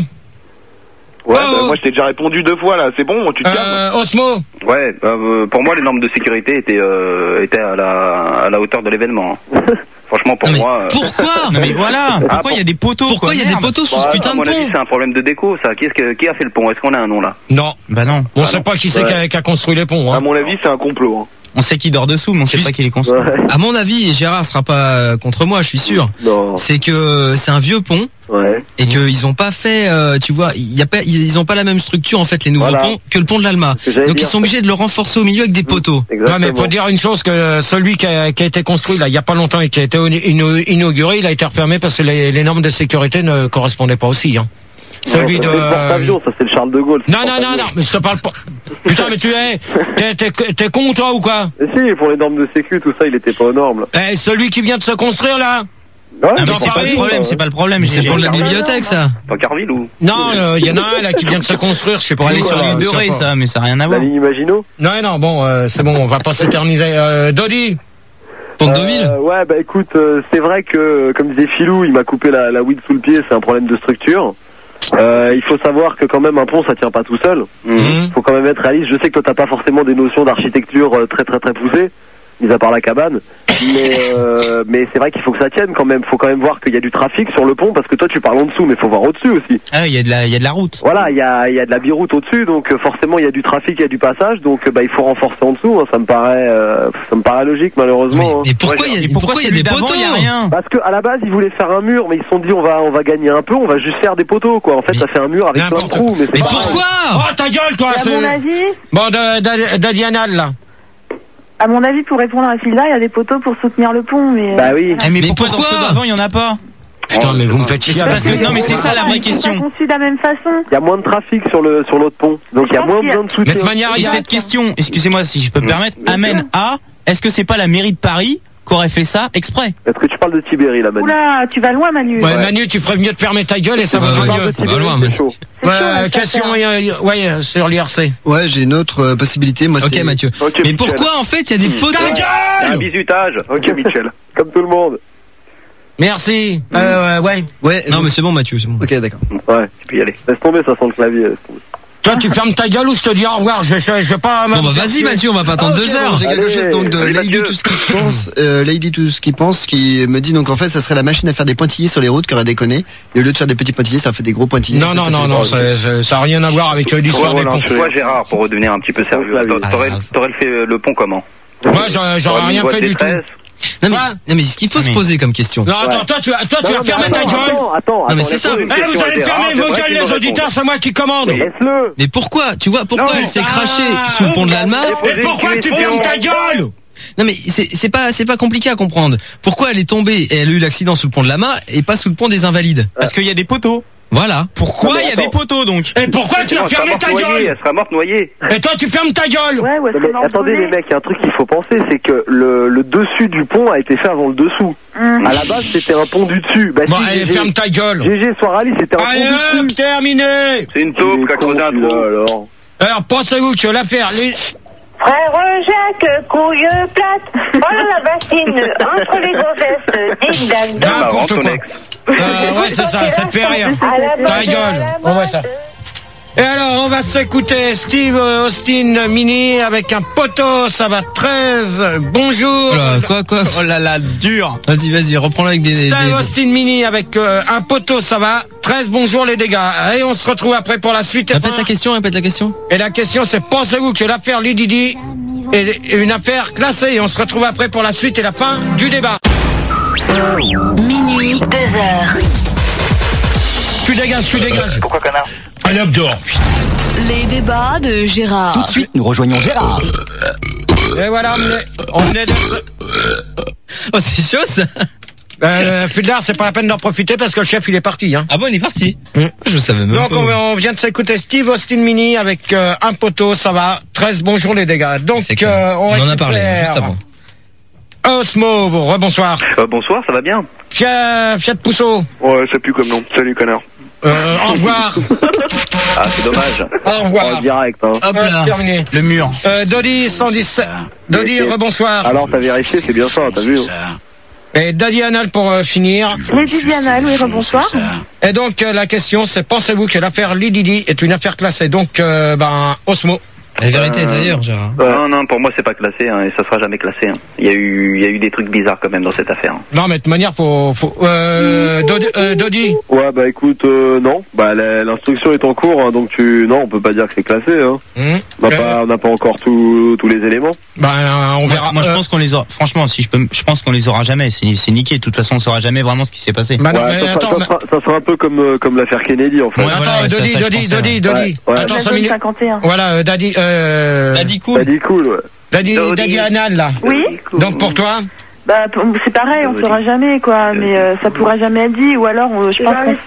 Ouais, Oh. bah, moi je t'ai déjà répondu deux fois là. C'est bon, tu te calmes. euh, Osmo. Ouais, euh, pour moi les normes de sécurité étaient, euh, étaient à, la, à la hauteur de l'événement. Franchement, pour Non, mais moi. euh, pourquoi Non mais voilà. Ah, Pourquoi il y a des poteaux? Pourquoi quoi, il y a des merde. poteaux sous bah, ce putain à de mon avis, pont? c'est un problème de déco, ça. Qui, est-ce que, qui a fait le pont? Est-ce qu'on a un nom là? Non, Bah non. on Ah, sait non. pas qui c'est Ouais. qui, a, qui a construit les ponts. À Hein. mon avis, c'est un complot. Hein. On sait qui dort dessous, mais on sait Juste- pas qui les construit. Ouais. À mon avis, et Gérard sera pas euh, contre moi, je suis sûr. Non. C'est que c'est un vieux pont Ouais. et qu'ils ont pas fait, euh, tu vois, il y a pas, ils ont pas la même structure en fait les nouveaux Voilà. ponts que le pont de l'Alma. Ce que j'allais Donc ils dire. sont obligés de le renforcer au milieu avec des poteaux. Ouais, Exactement. mais faut dire une chose que celui qui a, qui a été construit là il y a pas longtemps et qui a été ino- inauguré, il a été refermé parce que les, les normes de sécurité ne correspondaient pas aussi. Hein. Celui Non, de. ça, c'est le porte-avions, ça c'est le Charles de Gaulle. Non, non, non, non, mais je te parle pas. Putain, mais tu es. T'es, t'es, t'es con, toi, ou quoi? Et si, pour les normes de sécu, tout ça, il était pas aux normes. Eh, celui qui vient de se construire, là? Ouais, Ah, mais Dans c'est pas Paris, le problème, c'est pas le problème. C'est J'ai- pour de la bibliothèque ça. Pas Carville ou? Non, il y en a un, là, qui vient de se construire, je sais pas. Pour aller où, sur là, l'île de je sais Ré, pas. ça, mais ça n'a rien à La voir. ligne Maginot. Non, non, bon, euh, c'est bon, on va pas s'éterniser. Euh, Dodi? Pont de Deauville. Euh, ouais, bah écoute, euh, c'est vrai que, comme disait Philou, il m'a coupé la, la weed sous le pied, c'est un problème de structure. Euh, il faut savoir que quand même un pont ça tient pas tout seul. Mhm. Faut quand même être réaliste. Je sais que toi t'as pas forcément des notions d'architecture euh, très très très poussées, mis à part la cabane. Mais euh, mais c'est vrai qu'il faut que ça tienne quand même. Faut quand même voir qu'il y a du trafic sur le pont parce que toi tu parles en dessous, mais faut voir au-dessus aussi. Ah, il y a de la, il y a de la route. Voilà, il y a il y a de la biroute au-dessus, donc euh, forcément il y a du trafic, il y a du passage, donc euh, bah il faut renforcer en dessous. Hein, ça me paraît euh, ça me paraît logique Mais, malheureusement. hein. mais pourquoi il y a, Et pourquoi pourquoi il y a celui des d'avant, poteaux? il y a rien? Parce que à la base ils voulaient faire un mur, mais ils se sont dit on va on va gagner un peu, on va juste faire des poteaux quoi. En fait Mais ça fait un mur avec plein de n'importe trous, mais c'est Mais pas pourquoi? Oh, ta gueule, toi, À c'est. mon avis, Bon, de- de- d'Adianal, là. à mon avis, pour répondre à celui-là, il y a des poteaux pour soutenir le pont, mais. Bah oui. Eh, mais, Mais pourquoi, dans pourquoi ceux d'avant, il y en a pas? Putain, mais vous me faites chier. c'est parce que- non, mais c'est ça la vraie Ils sont question. pas conçus de la même façon. Il y a moins de trafic sur le sur l'autre pont, donc il y a pense moins qu'il y a- besoin de soutien. Mais de manière, Et il y a- cette question, excusez-moi si je peux me permettre, amène à, est-ce que c'est pas la mairie de Paris qu'aurait fait ça exprès. Est-ce que tu parles de Tibéri, là, Manu? Oula, tu vas loin, Manu. Ouais, Manu, tu ferais mieux de fermer ta gueule et ça va mieux. Bah, loin, mais chaud. Ouais, question, ouais, sur l'I R C. Ouais, j'ai une autre euh, possibilité. Moi, Ok, c'est... Mathieu. Okay, mais Michel. pourquoi, en fait, il y a des poteaux? Ta gueule! Un bisutage. Ok, Michel. Comme tout le monde. Merci. Euh, ouais. Ouais. Non, donc- mais c'est bon, Mathieu, c'est bon. Ok, d'accord. Ouais, tu peux y aller. Laisse tomber, ça sent le clavier. Laisse tomber. Toi, tu fermes ta gueule ou je te dis au revoir. Je, je, je vais pas. Bon, bah, vas-y, Mathieu, on va pas attendre Ah, ok, deux bon, heures. J'ai quelque Allez, chose donc de allez, Lady Mathieu. tout ce qui se pense, euh, Lady tout ce qui pense, qui me dit donc en fait ça serait la machine à faire des pointillés sur les routes qui aurait déconné. Et au lieu de faire des petits pointillés, ça fait des gros pointillés. Non, En fait, non, ça non, fait non, des- ça, ça, ça a rien à voir avec euh, l'histoire des ponts. Toi, Gérard, pour redevenir un petit peu sérieux, Ah, t'aurais grave. t'aurais fait le pont comment? Moi, j'aurais j'aurais T'aurais mis rien une voix fait de du tout. détresse? Non, mais, Ouais. non, mais ce qu'il faut se Mais- poser comme question. Non, attends, toi, tu, toi, tu Non, vas mais fermer ta attends, gueule. Attends, attends, Non, mais attends, c'est ça. laisse-le. Eh, vous allez Gérard, fermer vos j'aimerais gueules, qu'il les me auditeurs, réponde. c'est moi qui commande. Laisse-le. Mais pourquoi? Tu vois, pourquoi Non, elle s'est ah, crachée sous le pont de l'Alma? Mais pourquoi tu fermes ta gueule? Non, mais c'est, c'est pas, c'est pas compliqué à comprendre. Pourquoi elle est tombée et elle a eu l'accident sous le pont de l'Alma et pas sous le pont des Invalides? Parce qu'il y a des poteaux. Voilà. Pourquoi Non, mais il y a attends. des poteaux donc? Et pourquoi tu Non, vas elle sera fermer morte ta noyée, gueule? Elle sera morte noyée. Et toi, tu fermes ta gueule. Ouais, ouais, Non, mais attendez les mecs, il y a un truc qu'il faut penser, c'est que le, le dessus du pont a été fait avant le dessous. Hum. À la base, c'était un pont du dessus. Bah Bon, si, allez, G G, ferme ta gueule. G G soir Ali, c'était un Allez, pont hop, du dessus. terminé. C'est une taupe qui a creusé un Celui-là, trou. alors. Alors, pensez-vous que l'affaire, les... Frère Jacques, couille plate, voilà la bassine entre les gonzesses, ding dang Ah, N'importe rends ton quoi. ex. Euh, ouais, c'est ça, ça te fait rire. À la Ta mode, gueule. à la On voit mode. ça. Et alors, on va s'écouter Steve Austin Mini avec un poteau, ça va treize. Bonjour. Oh là, quoi, quoi? Oh là là, dur. Vas-y, vas-y, reprends-le avec des, des, Steve des- Austin Mini avec euh, un poteau, ça va. treize, bonjour les dégâts. Et on se retrouve après pour la suite. Et, Répète fin. la question, répète la question. Et la question, c'est pensez-vous que l'affaire Lady Di est une affaire classée? Et on se retrouve après pour la suite et la fin du débat. Minuit, deux heures. Tu dégages, tu dégages. Pourquoi connard? Allez hop dehors. Les débats de Gérard. Tout de suite, nous rejoignons Gérard. Et voilà, on est, on est de ce... Oh, c'est chaud, ça. Euh, Fulda, c'est pas la peine d'en profiter parce que le chef il est parti. Hein. Ah bon, il est parti. Mm. Je le savais même Donc pas. on, on vient de s'écouter Steve Austin Mini avec euh, un poteau, ça va. treize, bonjour les dégâts. Donc C'est clair. euh, on, On en a parlé, hein, récupère juste avant. Osmo, rebonsoir. Euh, bonsoir, ça va bien? Fiat, Fiat Pousseau. Ouais, c'est plus comme nom. Salut, connard. Euh, au revoir. Ah, c'est dommage. Au En revoir. direct, hein. Hop Euh, là. terminé. Le mur. Euh, Dodi cent dix-sept. Dodi, rebonsoir. Alors, t'as vérifié, c'est bien ça, t'as vu? hein. Et Daddy Anal pour euh, finir. Lady Diana, oui, rebonsoir. Et donc euh, la question c'est pensez-vous que l'affaire Lady Di est une affaire classée? Donc euh, ben Osmo. La vérité est ailleurs, Gérard. Non, non, pour moi, c'est pas classé, hein, et ça sera jamais classé. Hein. Il y a eu, il y a eu des trucs bizarres quand même dans cette affaire. Non mais de toute manière faut... faut euh, Dodi, euh, Dodi. Ouais, bah écoute, euh, non. Bah la- l'instruction est en cours, hein, donc tu... Non, on peut pas dire que c'est classé, hein. Hum. On n'a Euh, pas, on n'a pas encore tous tous les éléments. Ben on verra. Moi, moi, je Euh, pense qu'on les aura. Franchement, si je peux, je pense qu'on les aura jamais. C'est, c'est niqué. De toute façon, on saura jamais vraiment ce qui s'est passé. bah non, Ouais, mais ça, sera, attends, ça, mais- sera, ça sera un peu comme, euh, comme l'affaire Kennedy, en fait. Ouais, attends, voilà, ouais, ça, Dodi, ça, je Dodi, pensais, Dodi, ouais. Dodi. Ouais, ouais. Attends La cinq zone minutes. cinquante et un. Voilà, euh, Daddy, euh, T'as dit cool. T'as dit cool, ouais. Daddy, Dodi. Daddy Anal là. Oui. Donc pour toi. Bah, p- c'est pareil, on saura jamais, quoi, mais euh, ça pourra jamais être dit, ou alors, euh, je pense qu'on...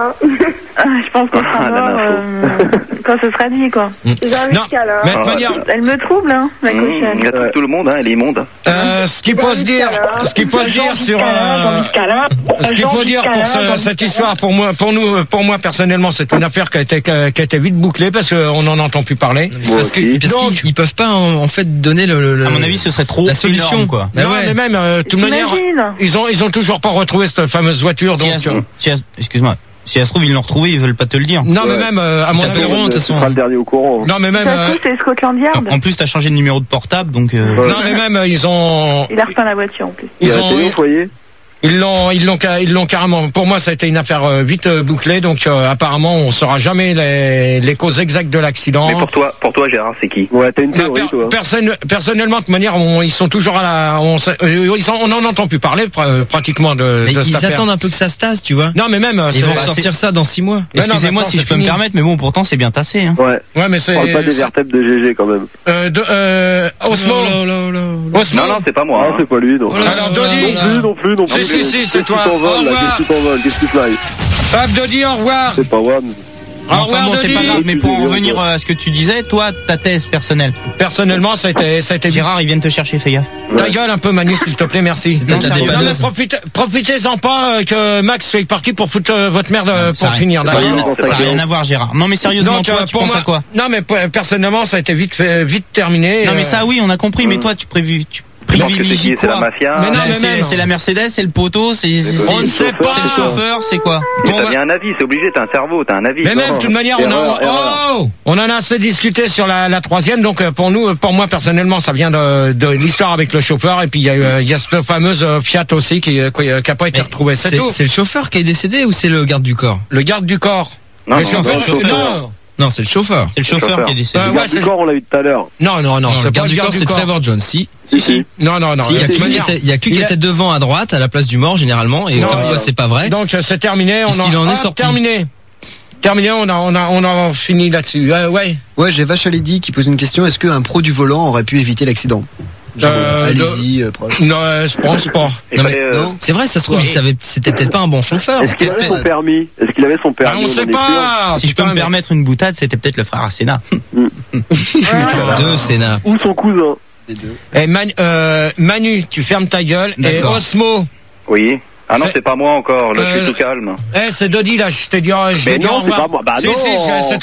Ah, je pense qu'on sera Ah, la mort info. euh, quand ce sera dit, quoi. Non, mais de toute manière, Elle me trouble, hein, la Mmh, cochonne. elle trouve tout le monde, hein, elle est immonde. euh, ce qu'il faut se dire, ce qu'il faut se dire sur, euh, ce qu'il faut dire pour ce- cette histoire, pour moi, pour nous, pour moi personnellement, c'est une affaire qui a été, qui a qui a été vite bouclée parce qu'on n'en entend plus parler. C'est parce que, parce Donc- qu'ils ils peuvent pas en, en fait donner le, le- le- À mon avis, ce serait trop la solution énorme, quoi. Bah non, ouais. mais même, euh, de toute manière, T'imagines? ils ont, ils ont toujours pas retrouvé cette fameuse voiture, Si donc. elle- euh, si elle- excuse-moi. Si elle se trouve, ils l'ont retrouvé, ils veulent pas te le dire. non, mais Ouais. même, euh, à mon Ils avis, t'appelleront, de toute Tu façon. seras le dernier au courant. hein. non, mais même, Ça se euh, trouve, c'est Scotland Yard. En plus, t'as changé de numéro de portable, donc. euh, Ouais. non, mais même, euh, ils ont, Il a repeint la voiture, en plus. Il y ils a la télé ont, au foyer. ils l'ont, ils l'ont, ca- ils l'ont carrément. Pour moi, ça a été une affaire euh, vite euh, bouclée, donc euh, apparemment, on saura jamais les, les causes exactes de l'accident. Mais pour toi, pour toi, Gérard, c'est qui? Ouais, t'as une Non, théorie, per- toi. personne, personnellement, de toute manière, on- ils sont toujours à la, on, sait- euh, ils sont- on en entend plus parler pr- pratiquement de, Mais de cette ils affaire. attendent un peu que ça se tasse, tu vois. Non, mais même, euh, Ils c'est- vont bah, sortir ça dans six mois. Mais non, Excusez-moi maintenant, si je c'est peux me fini. permettre, mais bon, pourtant, c'est bien tassé. Hein. Ouais. c'est- ouais, mais On c'est, parle pas des c'est- vertèbres de G G, quand même. euh, de, euh, Osmo, Osmo. Non, non, c'est pas moi. Ah, hein. c'est pas lui, non. Oh là Alors, là Dodi. là Non là. plus, non plus, non Si, plus. si, si, c'est Qu'est-ce toi. qui t'envole, Au là? revoir. Qu'est-ce qui t'envole? Qu'est-ce qui fly? Hop, Dodi, au revoir. C'est pas Wam. Enfin bon, c'est pas grave, mais pour en revenir à ce que tu disais, toi, ta thèse personnelle. Personnellement, ça a été, ça a été. Gérard, ils viennent te chercher, fais gaffe. Ta gueule un peu, Manu, s'il te plaît, merci. Non, ça non, mais profite, profitez-en pas euh, que Max soit parti pour foutre euh, votre merde euh, pour finir. Ça n'a rien à voir, Gérard. Non, mais sérieusement, donc, toi, euh, tu penses moi, à quoi? Non, mais personnellement, ça a été vite, vite terminé. Non, mais ça, oui, on a compris. Mais toi, tu prévu, tu privilégies quoi? C'est la mafia. Mais non, mais c'est, c'est la Mercedes, c'est le poteau, c'est, on ne sait pas. C'est le chauffeur, c'est quoi? T'as bien un avis, c'est obligé, t'as un cerveau, t'as un avis. Mais même, de toute manière, on en, oh, on en a assez discuté sur la, la troisième, donc pour nous, pour moi personnellement, ça vient de, de l'histoire avec le chauffeur, et puis il y a, il y a cette fameuse Fiat aussi qui, qui a pas été retrouvée. C'est, c'est tout. C'est le chauffeur qui est décédé ou c'est le garde du corps? Le garde du corps. Non, le non, chauffeur, non, le chauffeur. non. Non, c'est le chauffeur. C'est le chauffeur, chauffeur qui est décédé. Euh, le garde ouais, du corps, on l'a eu tout à l'heure. Non, non, non, non c'est le pas garde le du corps, c'est Trevor Jones. Si. Si, si. Non, non, non. Si, il y a que lui qui était, il y a que lui qui était devant à droite, à la place du mort, généralement, et non, comme quoi c'est pas vrai. Donc, c'est terminé, on en, il en est ah, sorti. terminé. Terminé, on a, on a, on a fini là-dessus. Euh, ouais. Ouais, j'ai Vache à Lady qui pose une question. Est-ce qu'un pro du volant aurait pu éviter l'accident? Genre, euh, allez-y, euh, proche. Non, euh, je pense pas. Non, mais, euh, non. C'est vrai, ça se trouve, il savait, c'était peut-être pas un bon chauffeur. Est-ce qu'il avait son permis? Est-ce qu'il avait son permis? Ah, on sait pas. Si je peux me permettre une boutade, c'était peut-être le frère à Sénat. Deux Sénat. Ou son cousin. Les deux. Et Man, euh, Manu, tu fermes ta gueule. D'accord. Et Osmo. Oui. Ah non, c'est pas moi encore, là, euh, je suis tout calme. Eh, c'est Dodi, là, je t'ai dit, je mais non, c'est pas moi. Bah si, non. si, c'est